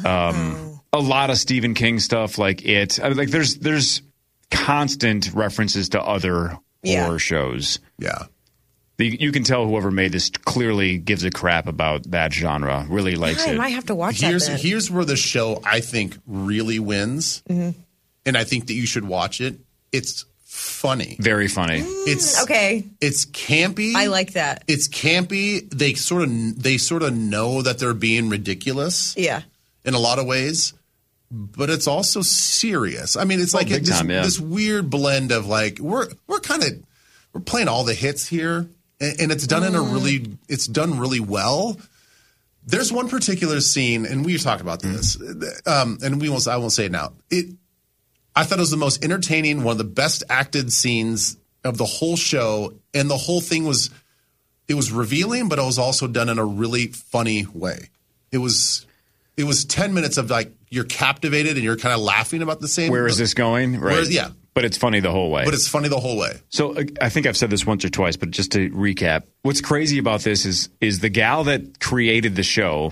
Um, a lot of Stephen King stuff, like It. I mean, like there's there's constant references to other Yeah. horror shows. Yeah. The, you can tell whoever made this clearly gives a crap about that genre. Really likes I it. might have to watch Here's that. Then. here's where the show I think really wins, Mm-hmm. and I think that you should watch it. It's funny. Very funny. It's Okay. It's campy. I like that. It's campy. They sort of they sort of know that they're being ridiculous Yeah. in a lot of ways, but it's also serious. I mean, it's Oh, like big this, time, yeah. this weird blend of like we're we're kind of we're playing all the hits here, and, and it's done in a really it's done really well. There's one particular scene, and we talked about this, um, and we won't. I won't say it now. It. I thought it was the most entertaining, one of the best acted scenes of the whole show, and the whole thing was it was revealing, but it was also done in a really funny way. It was it was ten minutes of like you're captivated and you're kind of laughing about the same. Where is this going? Right. Where- yeah. But it's funny the whole way. But it's funny the whole way. So uh, I think I've said this once or twice, but just to recap, what's crazy about this is is the gal that created the show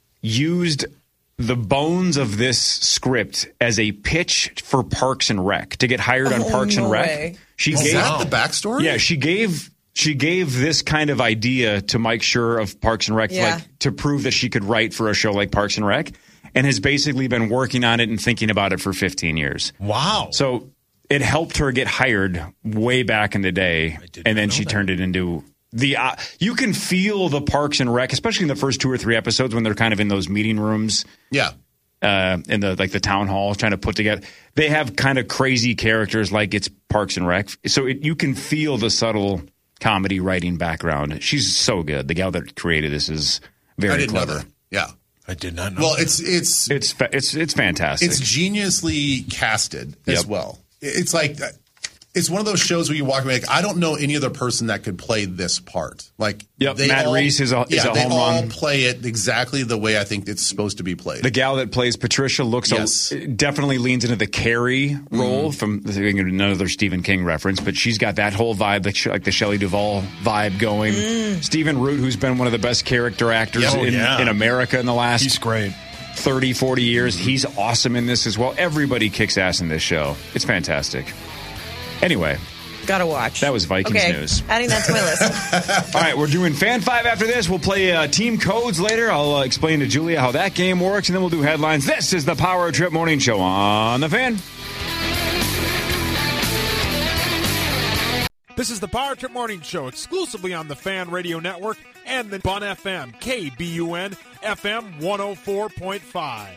used the bones of this script as a pitch for Parks and Rec to get hired on Oh, Parks no and Rec. way. She Is gave that the backstory? Yeah, she gave she gave this kind of idea to Mike Schur of Parks and Rec Yeah. like to prove that she could write for a show like Parks and Rec, and has basically been working on it and thinking about it for fifteen years. Wow. So it helped her get hired way back in the day, and then she turned it into the. Uh, you can feel the Parks and Rec, especially in the first two or three episodes when they're kind of in those meeting rooms. Yeah. Uh, in the like the town hall, trying to put together. They have kind of crazy characters, like it's Parks and Rec. So it, you can feel the subtle comedy writing background. She's so good. The gal that created this is very I didn't clever. know that. Yeah. I did not know. Well, that. it's it's It's fa- it's it's fantastic. it's geniusly casted as Yep. well. It's like it's one of those shows where you walk away like I don't know any other person that could play this part. Like Yep, they Matt all, Reese is a- is yeah, a they home all run. play it exactly the way I think it's supposed to be played. The gal that plays Patricia looks Yes. a, definitely leans into the Carrie role from another Stephen King reference, but she's got that whole vibe, like, like the Shelley Duvall vibe going. Stephen Root, who's been one of the best character actors Oh, in, yeah. in America in the last He's great. thirty, forty years. He's awesome in this as well. Everybody kicks ass in this show. It's fantastic. Anyway, Gotta watch. that was Vikings okay. news. Adding that to my list. All right, we're doing Fan five after this. We'll play uh, Team Codes later. I'll uh, explain to Julia how that game works, and then we'll do headlines. This is the Power Trip Morning Show on The Fan. This is the Power Trip Morning Show, exclusively on the Fan Radio Network and the Bun F M, K B U N F M one oh four point five.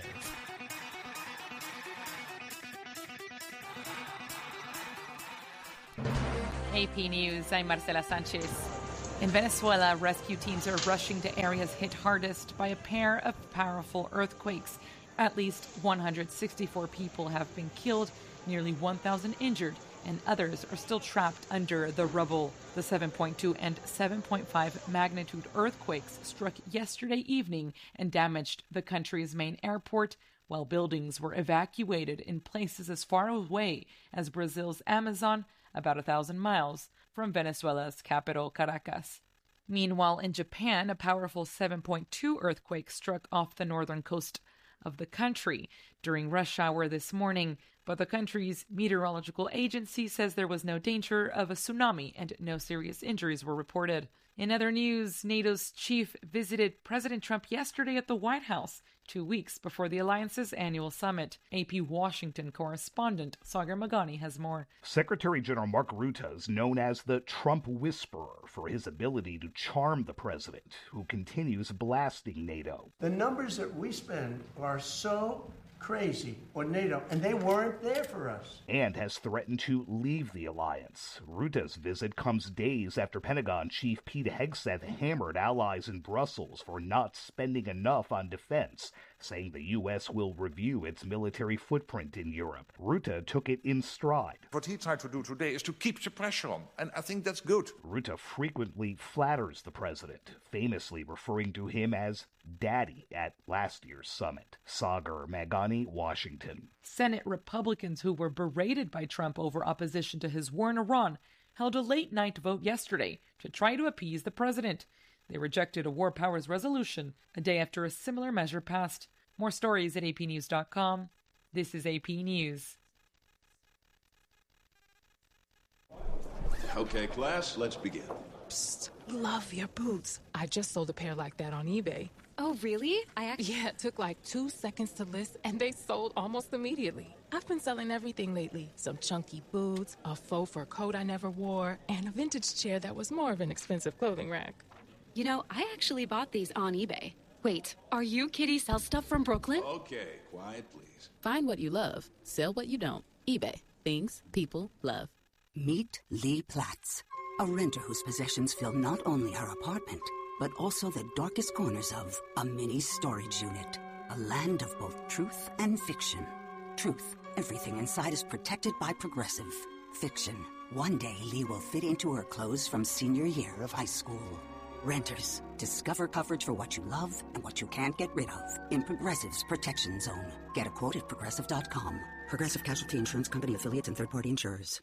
A P News, I'm Marcela Sanchez. In Venezuela, rescue teams are rushing to areas hit hardest by a pair of powerful earthquakes. At least one hundred sixty-four people have been killed, nearly one thousand injured, and others are still trapped under the rubble. The seven point two and seven point five magnitude earthquakes struck yesterday evening and damaged the country's main airport, while buildings were evacuated in places as far away as Brazil's Amazon, about a thousand miles from Venezuela's capital, Caracas. Meanwhile, in Japan, a powerful seven point two earthquake struck off the northern coast of the country during rush hour this morning, but the country's meteorological agency says there was no danger of a tsunami and no serious injuries were reported. In other news, NATO's chief visited President Trump yesterday at the White House, two weeks before the alliance's annual summit. A P Washington correspondent Sagar Magani has more. Secretary General Mark Rutte is known as the Trump Whisperer for his ability to charm the president, who continues blasting NATO. The numbers that we spend are so crazy on NATO, and they weren't there for us. And has threatened to leave the alliance. Rutte's visit comes days after Pentagon Chief Pete Hegseth hammered allies in Brussels for not spending enough on defense, saying the U S will review its military footprint in Europe. Rutte took it in stride. What he tried to do today is to keep the pressure on, and I think that's good. Rutte frequently flatters the president, famously referring to him as Daddy at last year's summit. Sagar Magani, Washington. Senate Republicans who were berated by Trump over opposition to his war in Iran held a late-night vote yesterday to try to appease the president. They rejected a war powers resolution a day after a similar measure passed. More stories at A P news dot com. This is A P News. Okay, class, let's begin. Psst, love your boots. I just sold a pair like that on eBay. Oh, really? I actually... Yeah, it took like two seconds to list, and they sold almost immediately. I've been selling everything lately. Some chunky boots, a faux fur coat I never wore, and a vintage chair that was more of an expensive clothing rack. You know, I actually bought these on eBay. Wait, are you Kitty Sell Stuff from Brooklyn? Okay, quiet, please. Find what you love. Sell what you don't. eBay. Things people love. Meet Lee Platts, a renter whose possessions fill not only her apartment, but also the darkest corners of a mini storage unit. A land of both truth and fiction. Truth, everything inside is protected by Progressive. Fiction, one day Lee will fit into her clothes from senior year of high school. Renters, discover coverage for what you love and what you can't get rid of in Progressive's Protection Zone. Get a quote at Progressive dot com. Progressive Casualty Insurance Company affiliates and third-party insurers.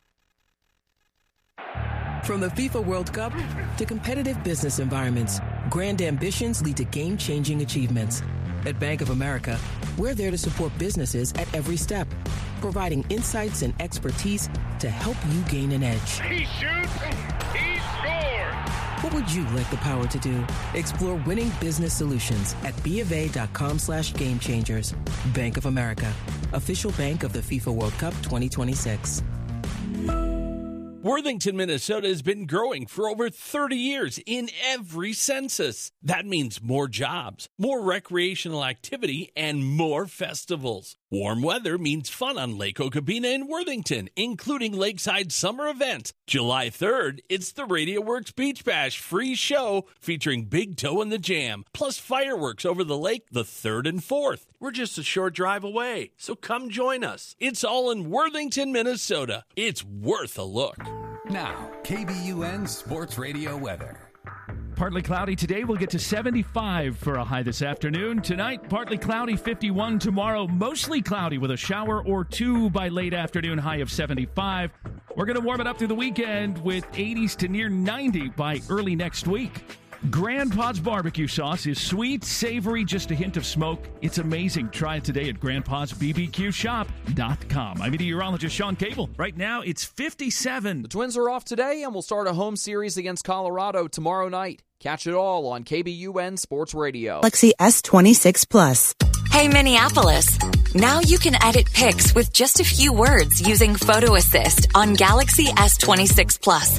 From the FIFA World Cup to competitive business environments, grand ambitions lead to game-changing achievements. At Bank of America, we're there to support businesses at every step, providing insights and expertise to help you gain an edge. He shoots, he scores! What would you like the power to do? Explore winning business solutions at BofA.com slash game changers. Bank of America, official bank of the FIFA World Cup twenty twenty-six. Worthington, Minnesota has been growing for over thirty years in every census. That means more jobs, more recreational activity, and more festivals. Warm weather means fun on Lake Okabena in Worthington, including Lakeside Summer Event. July third, it's the Radio Works Beach Bash free show featuring Big Toe and the Jam, plus fireworks over the lake the third and fourth. We're just a short drive away, so come join us. It's all in Worthington, Minnesota. It's worth a look. Now, K B U N Sports Radio weather. Partly cloudy today. We'll get to seventy-five for a high this afternoon. Tonight, partly cloudy, fifty-one. Tomorrow, mostly cloudy with a shower or two by late afternoon, high of seventy-five. We're going to warm it up through the weekend with eighties to near ninety by early next week. Grandpa's barbecue sauce is sweet, savory, just a hint of smoke. It's amazing. Try it today at grandpas b b q shop dot com. I'm meteorologist Sean Cable. Right now, it's fifty-seven. The Twins are off today and will start a home series against Colorado tomorrow night. Catch it all on K B U N Sports Radio. Galaxy S twenty-six Plus. Hey, Minneapolis. Now you can edit pics with just a few words using Photo Assist on Galaxy S twenty-six Plus.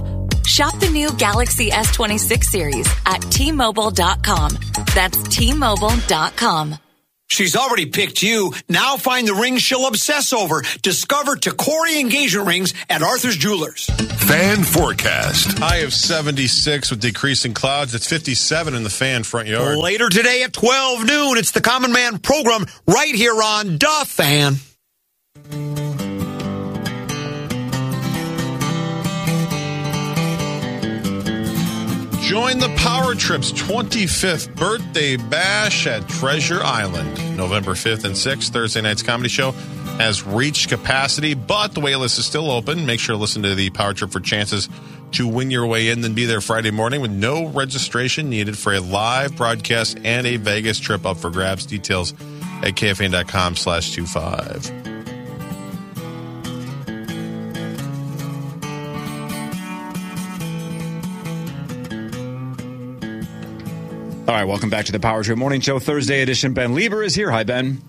Shop the new Galaxy S twenty-six series at T Mobile dot com. That's T Mobile dot com. She's already picked you. Now find the ring she'll obsess over. Discover Tacori engagement rings at Arthur's Jewelers. Fan forecast. High of seventy-six with decreasing clouds. It's fifty-seven in the Fan front yard. Later today at twelve noon, it's the Common Man program right here on Da Fan. Join the Power Trip's twenty-fifth birthday bash at Treasure Island. November fifth and sixth, Thursday night's comedy show has reached capacity, but the waitlist is still open. Make sure to listen to the Power Trip for chances to win your way in, then be there Friday morning with no registration needed for a live broadcast and a Vegas trip up for grabs. Details at K F A N dot com slash twenty-five. All right, welcome back to the Power Trip Morning Show, Thursday edition. Ben Lieber is here. Hi, Ben.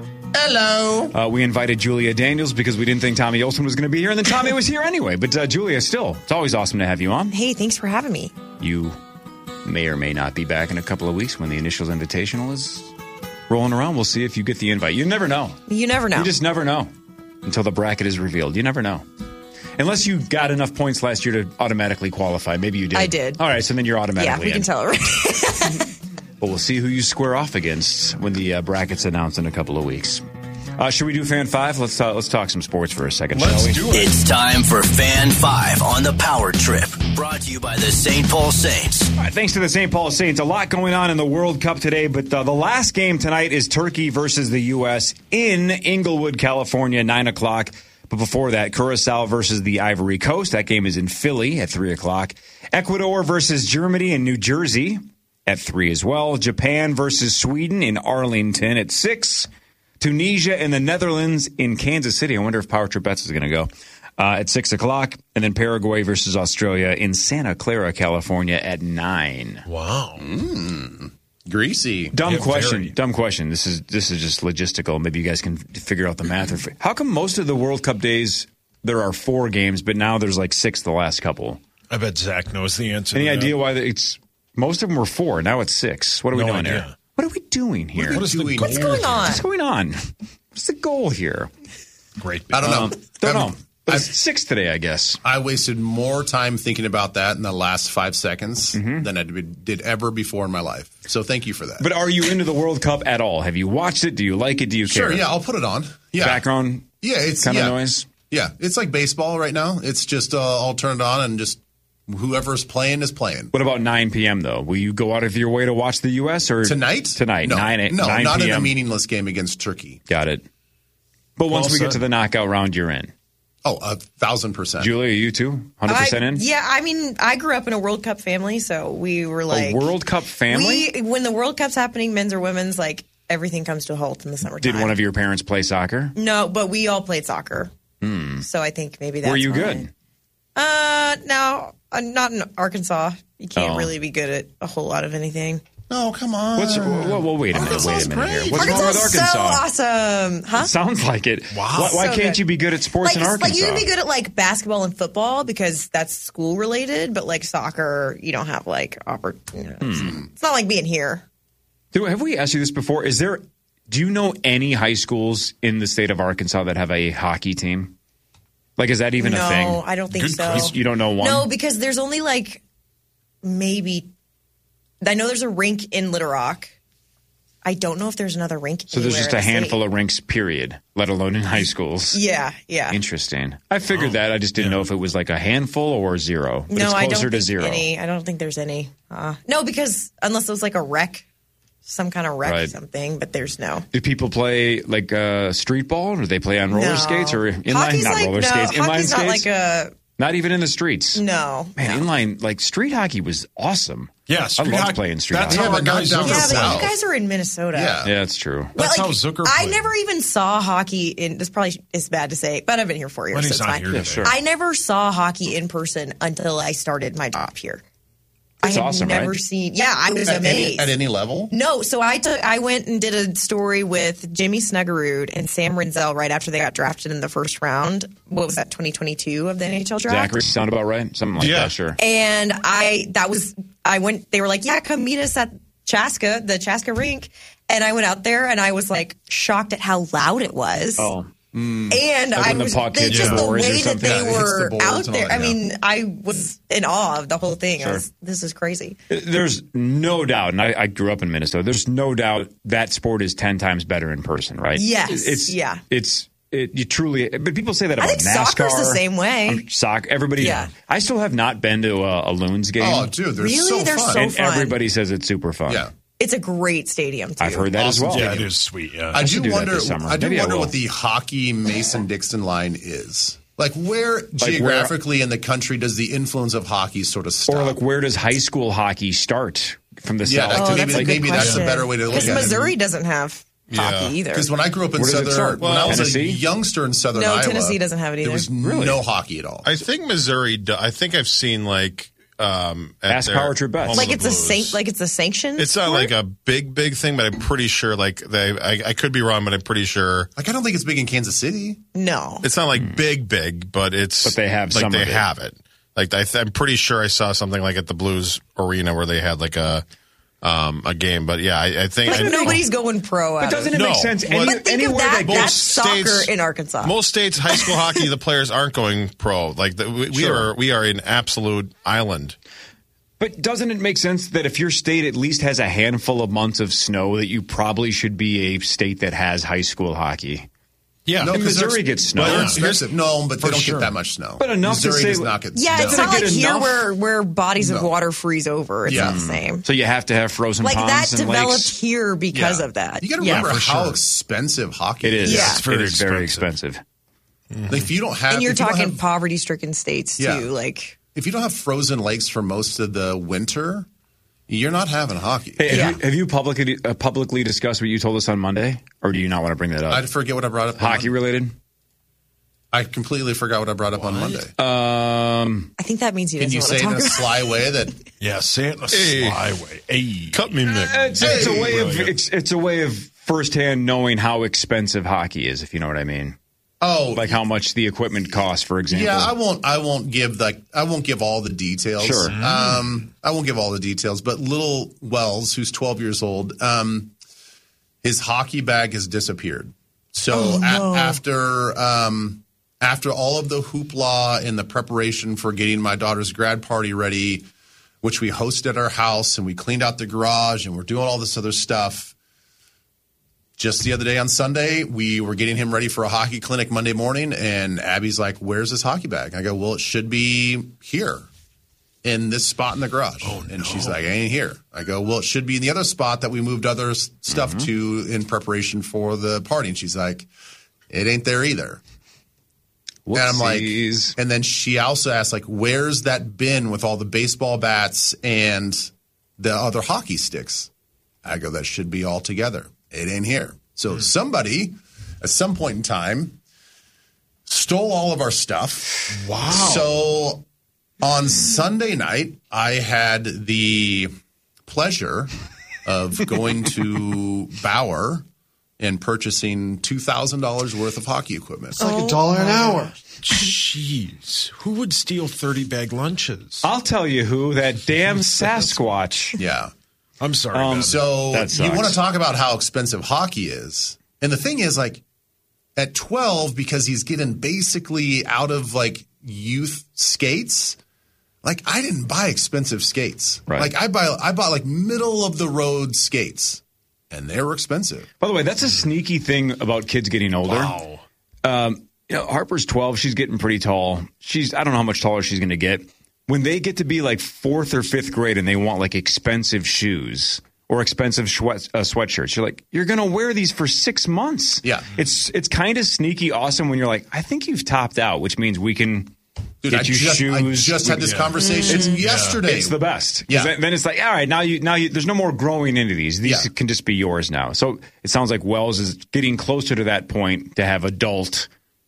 Hello. Uh, we invited Julia Daniels because we didn't think Tommy Olson was going to be here, and then Tommy was here anyway. But uh, Julia, still, it's always awesome to have you on. Hey, thanks for having me. You may or may not be back in a couple of weeks when the Initials Invitational is rolling around. We'll see if you get the invite. You never know. You never know. You just never know until the bracket is revealed. You never know. Unless you got enough points last year to automatically qualify. Maybe you did. I did. All right, so then you're automatically Yeah, we in. can tell already. But we'll see who you square off against when the uh, bracket's announced in a couple of weeks. Uh, should we do Fan Five? Let's uh, let's talk some sports for a second, Let's shall we? do it. It's time for Fan Five on the Power Trip. Brought to you by the Saint Paul Saints. All right, thanks to the Saint Paul Saints. A lot going on in the World Cup today, but uh, the last game tonight is Turkey versus the U S in Inglewood, California, nine o'clock. But before that, Curacao versus the Ivory Coast. That game is in Philly at three o'clock. Ecuador versus Germany in New Jersey at three as well. Japan versus Sweden in Arlington at six. Tunisia and the Netherlands in Kansas City. I wonder if Power Trip Bets is going to go uh, at six o'clock. And then Paraguay versus Australia in Santa Clara, California at nine. Wow. Mm. Greasy. Dumb Yeah, question. very. Dumb question. This is this is just logistical. Maybe you guys can figure out the math. Or fi- How come most of the World Cup days there are four games, but now there's like six the last couple? I bet Zach knows the answer. Any to that. idea why the- it's most of them were four? Now it's six. What are we No doing idea. here? What are we doing here? What are we What is the doing What's going on? What's going on? What's the goal here? Great. I don't know. Um, don't know. But it's six today, I guess. I wasted more time thinking about that in the last five seconds Mm-hmm. than I did did ever before in my life. So thank you for that. But are you into the World Cup at all? Have you watched it? Do you like it? Do you care? Sure, yeah, I'll put it on. Yeah. Background Yeah, it's kind yeah. of noise? Yeah, it's like baseball right now. It's just uh, all turned on and just whoever's playing is playing. What about nine p.m., though? Will you go out of your way to watch the U S or Tonight? Tonight, No, nine, no, nine not in a p.m.? meaningless game against Turkey. Got it. But once Well we get said. to the knockout round, you're in. Oh, a thousand percent. Julia, you too? one hundred percent I- in? Yeah, I mean, I grew up in a World Cup family, so we were like a World Cup family? We, when the World Cup's happening, men's or women's, like everything comes to a halt in the summertime. Did one of your parents play soccer? No, but we all played soccer, Hmm. so I think maybe that's Were you why. good? Uh, no, uh, not in Arkansas. You can't Oh. really be good at a whole lot of anything. No, come on. What's, well, well, wait a minute. Wait a minute here. What's wrong with Arkansas is Arkansas? so awesome, huh? It sounds like it. Wow. Why, why So can't good. you be good at sports like, in it's- Arkansas? Like you can be good at like basketball and football because that's school related, but like soccer, you don't have like opportunities. Hmm. It's not like being here. Do, have we asked you this before? Is there? Do you know any high schools in the state of Arkansas that have a hockey team? Like, is that even no, a thing? I don't think so. You, you don't know one? No, because there's only like maybe. I know there's a rink in Little Rock. I don't know if there's another rink. So there's anywhere just in a the state. handful of rinks, period, let alone in high schools. Yeah, yeah. Interesting. I figured that. I just didn't know if it was like a handful or zero. But no, it's I closer don't to think zero. any. I don't think there's any. Uh, no, because unless it was like a wreck, some kind of wreck or Right. something, but there's no. Do people play like uh, street ball, or do they play on roller No. skates or inline? Hockey's Not like, roller no, skates, inline hockey's skates. not like a. Not even in the streets. No. Man, inline like street hockey was awesome. Yeah, I street loved hockey- playing street that's hockey. how our guys Yeah, Zucker but played. you guys are in Minnesota. Yeah, that's true. But, That's like, how Zucker I played. never even saw hockey in. This probably is bad to say, but I've been here four years, When so he's it's not fine. here Yeah, today. sure. I never saw hockey in person until I started my job here. That's I had awesome, never right? seen. Yeah, I was at amazed. Any, at any level? No, so I took. I went and did a story with Jimmy Snuggerud and Sam Renzel right after they got drafted in the first round. What was that? twenty twenty-two of the N H L draft. Zachary, sound about right? Something like Yeah. that, sure. And I, that was, I went. They were like, "Yeah, come meet us at Chaska, the Chaska rink." And I went out there, and I was like shocked at how loud it was. Oh. And Like I when the was puck they, hits just the the boards or way that something. they Yeah, it hits the were boards out and there. all I that, mean, I was in awe of the whole thing. I Sure. was, this is crazy. There's no doubt, and I, I grew up in Minnesota, there's no doubt that sport is ten times better in person, right? Yes, It's, yeah. It's, it, you truly, but people say that I about think NASCAR. soccer's the same way. Um, Soccer, everybody. Yeah. I still have not been to a, a Loons game. Oh, dude, they're Really? so They're fun. so and fun. everybody says it's super fun. Yeah. It's a great stadium too. I've heard that Awesome as well. Yeah, it is sweet. Yeah. I should do do that wonder. this summer. I do Maybe I wonder will. what the hockey Mason-Dixon line is. Like, where where- geographically in the country does the influence of hockey sort of stop? Or like, where does high school hockey start from the Yeah, south? that Oh, could that's maybe, a good maybe that's a question. better way to look Because at Missouri it. doesn't have Yeah. hockey either. Because when I grew up in Where does it southern, start? when I was Tennessee? a youngster in southern No, Iowa, Tennessee doesn't have it either. There was Really? no hockey at all. I think Missouri. Do, I think I've seen like. Um, at Ask their Power Trip Bets. Home like of it's the a Blues. san- like it's a sanctioned. It's not sport? like a big, big thing, but I'm pretty sure. Like they, I, I could be wrong, but I'm pretty sure Like, I don't think it's big in Kansas City. no. it's not like big, big, but it's. But they have like some they of it. have it. Like I th- I'm pretty sure I saw something like at the Blues Arena where they had like a, um, a game. But yeah, I, I think Like I think- nobody's going pro. But out doesn't of it No. make sense? Well, Any, But think of anywhere that. that That's states- soccer in Arkansas. Most states, high school hockey, the players aren't going pro. Like the, we, we Sure. are, we are an absolute island. But doesn't it make sense that if your state at least has a handful of months of snow, that you probably should be a state that has high school hockey? Yeah. No, And 'cause Missouri they're- gets snow. They're Yeah. expensive. No, but they For don't sure. get that much snow. But enough to Missouri say- does not get yeah, snow. it's Doesn't not it like get here enough? where where bodies of No. water freeze over. It's Yeah. not the same. So you have to have frozen Like that ponds and developed lakes. here because Yeah. of that. You got to Yeah. remember for how sure. expensive hockey It is. Yeah. It's very it is very expensive. expensive. Like, if you don't have, And you're if you don't talking have- poverty-stricken states too. Yeah. Like if you don't have frozen lakes for most of the winter, you're not having hockey. Hey, have, Yeah. you, have you publicly uh, publicly discussed what you told us on Monday, or do you not want to bring that up? I forget what I brought up. on Hockey Monday. related? I completely forgot what I brought up on Monday. Um, I think that means he Can doesn't you want say to it in talk a about. sly way that Yeah, say it in a Hey. sly way. Hey. Cut me, Nick. it's, it's a Hey, way of brilliant. it's, it's a way of firsthand knowing how expensive hockey is, if you know what I mean. oh, Like how much the equipment costs, for example. yeah, I won't. I won't give like I won't give all the details. Sure. Um, I won't give all the details. But little Wells, who's twelve years old, um, his hockey bag has disappeared. So Oh, no. a- after um, after all of the hoopla and the preparation for getting my daughter's grad party ready, which we hosted at our house and we cleaned out the garage and we're doing all this other stuff. Just the other day on Sunday, we were getting him ready for a hockey clinic Monday morning, and Abby's like, "Where's his hockey bag?" I go, "Well, it should be here in this spot in the garage." Oh, and no. she's like, "I ain't here." I go, "Well, it should be in the other spot that we moved other s- stuff to in preparation for the party." And she's like, "It ain't there either." And I'm like, Whoopsies. and then she also asked, like, "Where's that bin with all the baseball bats and the other hockey sticks?" I go, "That should be all together. It ain't here." So somebody, at some point in time, stole all of our stuff. Wow. So on Sunday night, I had the pleasure of going to Bauer and purchasing two thousand dollars worth of hockey equipment. It's like a dollar an hour. Jeez. Who would steal thirty bag lunches? I'll tell you who, that damn Sasquatch. Yeah. I'm sorry. Um, Ben. So That you want sucks. to talk about how expensive hockey is. And the thing is, like, at twelve, because he's getting basically out of, like, youth skates, like, I didn't buy expensive skates. Right. Like, I buy, I bought, like, middle-of-the-road skates, and they were expensive. By the way, that's a sneaky thing about kids getting older. Wow. Um, you know, Harper's twelve. She's getting pretty tall. She's I don't know how much taller she's going to get. When they get to be like fourth or fifth grade and they want like expensive shoes or expensive sweat, uh, sweatshirts, you're like, you're going to wear these for six months. Yeah. It's it's kind of sneaky awesome when you're like, I think you've topped out, which means we can Dude, get I you just, shoes. I just had this Yeah. conversation It's- yesterday. It's the best. 'Cause Yeah. Then, then it's like, all right, now you now you there's no more growing into these. These Yeah. can just be yours now. So it sounds like Wells is getting closer to that point to have adult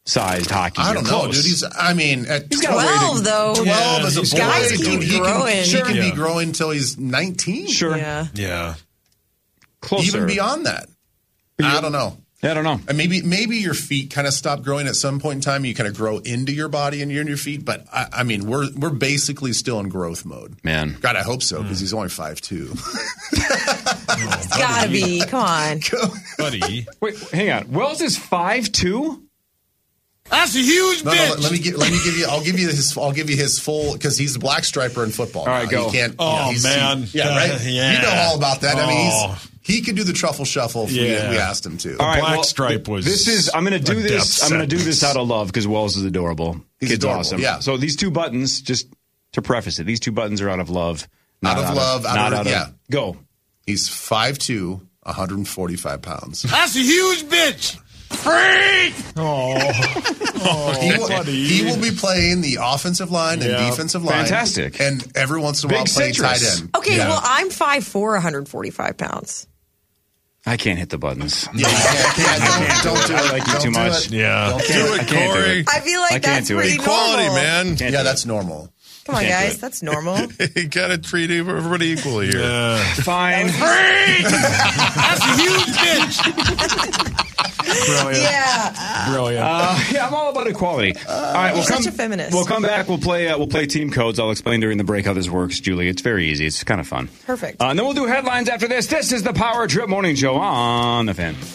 sized hockey. I don't know, Close. dude. He's, I mean, at He's got a way to- twelve, though. twelve Yeah, as a he's boy, got a way to dude, do he it. growing. can, he Sure. can Yeah. be growing until he's nineteen. Sure. Yeah. Yeah. Closer. Even beyond that. I don't know. Yeah, I don't know. And maybe maybe your feet kind of stop growing at some point in time. You kind of grow into your body and you're in your feet. But I, I mean, we're we're basically still in growth mode. Man. God, I hope so because he's only five two. It's gotta be. Come on. Buddy. Wait, hang on. Wells is five two? That's a huge No, no, bitch. let, let me give, let me give you. I'll give you his. I'll give you his full because he's a black striper in football. All right, now. go. He can't. Oh, you know, he's- man. he- yeah, right. Uh, yeah. You know all about that. I mean, Oh. he's he could do the truffle shuffle if Yeah. we, we asked him to. All right, Black well, stripe was. This is. I'm going to do a this. death I'm going to do sentence. this out of love because Wells is adorable. He's Kid's adorable, awesome. yeah. So these two buttons, just to preface it, these two buttons are out of love. Not Out of love, out not of- out of yeah. Go. He's five two, one hundred forty-five pounds. That's a huge bitch. Freak! Oh, oh He will, buddy. he will be playing the offensive line and Yeah. defensive line. Fantastic. And every once in a Big while play tight citrus. end. Okay, Yeah. well, I'm five four, one hundred forty-five pounds. I can't hit the buttons. Yeah, yeah, yeah, don't, don't do it. I like you Don't too do much. it. Yeah. Don't Do do it, I can't do Corey. it. I feel I like can't that's do it. pretty Equality, normal. man. Can't Yeah, do that's normal. Come on, Can't do guys. it. That's normal. You got to treat everybody equally here. Yeah. Fine. That's a huge bitch. Brilliant. Yeah. Brilliant. Uh, yeah, I'm all about equality. all right, we'll You're come. such a feminist. We'll come back. We'll play. Uh, we'll play team codes. I'll explain during the break how this works, Julie. It's very easy. It's kind of fun. Perfect. Uh, and then we'll do headlines after this. This is the Power Trip Morning Show on the Fan.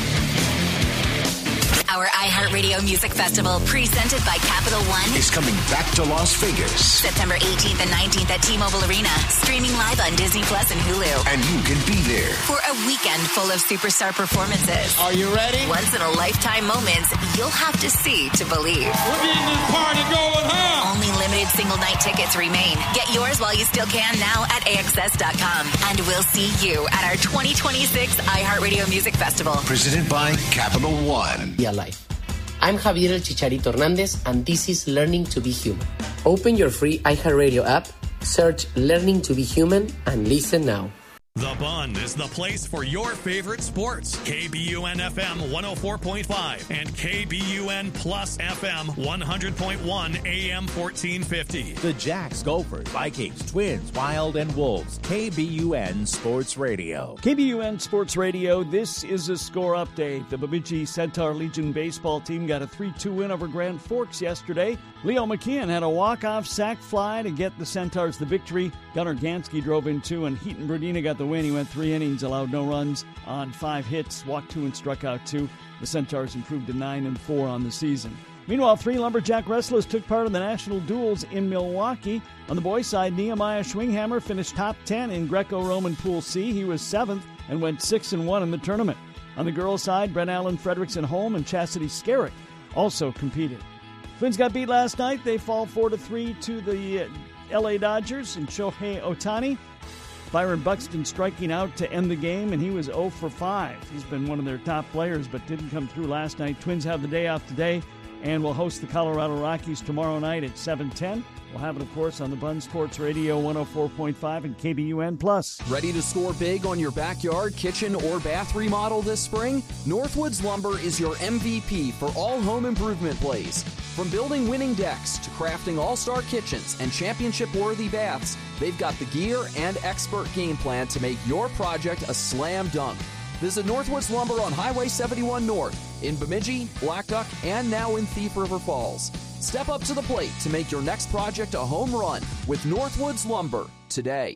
Our iHeartRadio Music Festival, presented by Capital One, Is coming back to Las Vegas. September eighteenth and nineteenth at T-Mobile Arena, streaming live on Disney Plus and Hulu. And you can be there. For a weekend full of superstar performances. Are you ready? Once in a lifetime moments you'll have to see to believe. We're getting this party going, huh? Only limited single night tickets remain. Get yours while you still can now at A X S dot com. And we'll see you at our twenty twenty-six iHeartRadio Music Festival. Presented by Capital One. Be alive. I'm Javier El Chicharito Hernandez, and this is Learning to be Human. Open your free iHeartRadio app, search Learning to be Human, and listen now. The Bund is the place for your favorite sports. K B U N F M one oh four point five and K B U N Plus F M one hundred point one A M fourteen fifty. The Jacks, Gophers, Vikings, Twins, Wild, and Wolves. K B U N Sports Radio. K B U N Sports Radio, this is a score update. The Bemidji Centaur Legion baseball team got a three two win over Grand Forks yesterday. Leo McKeon had a walk-off sac fly to get the Centaurs the victory. Gunnar Gansky drove in two, and Heaton Brodina got the win. He went three innings, allowed no runs on five hits, walked two and struck out two. The Centaurs improved to nine and four on the season. Meanwhile, three Lumberjack wrestlers took part in the national duels in Milwaukee. On the boys' side, Nehemiah Schwinghammer finished top ten in Greco-Roman Pool C. He was seventh and went six and one in the tournament. On the girls' side, Brent Allen Fredrickson Holm and Chastity Skerrick also competed. Twins got beat last night. They fall four to three to the uh, L A Dodgers and Shohei Ohtani. Byron Buxton striking out to end the game, and he was oh for five. He's been one of their top players, but didn't come through last night. Twins have the day off today and will host the Colorado Rockies tomorrow night at seven ten. We'll have it, of course, on the Bund Sports Radio one oh four point five and K B U N Plus. Ready to score big on your backyard, kitchen, or bath remodel this spring? Northwoods Lumber is your M V P for all home improvement plays. From building winning decks to crafting all-star kitchens and championship-worthy baths, they've got the gear and expert game plan to make your project a slam dunk. Visit Northwoods Lumber on Highway seventy-one North in Bemidji, Black Duck, and now in Thief River Falls. Step up to the plate to make your next project a home run with Northwoods Lumber today.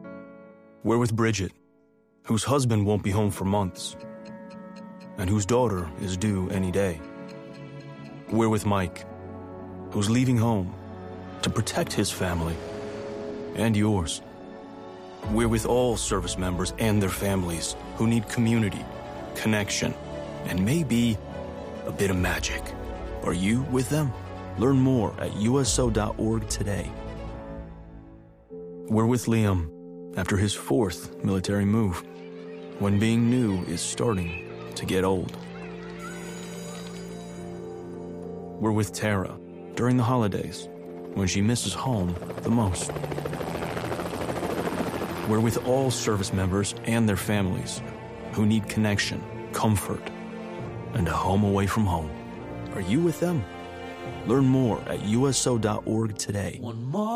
We're with Bridget, whose husband won't be home for months, and whose daughter is due any day. We're with Mike, who's leaving home to protect his family and yours. We're with all service members and their families who need community, connection, and maybe a bit of magic. Are you with them? Learn more at U S O dot org today. We're with Liam after his fourth military move, when being new is starting to get old. We're with Tara during the holidays, when she misses home the most. We're with all service members and their families who need connection, comfort, and a home away from home. Are you with them? Learn more at U S O dot org today. One more.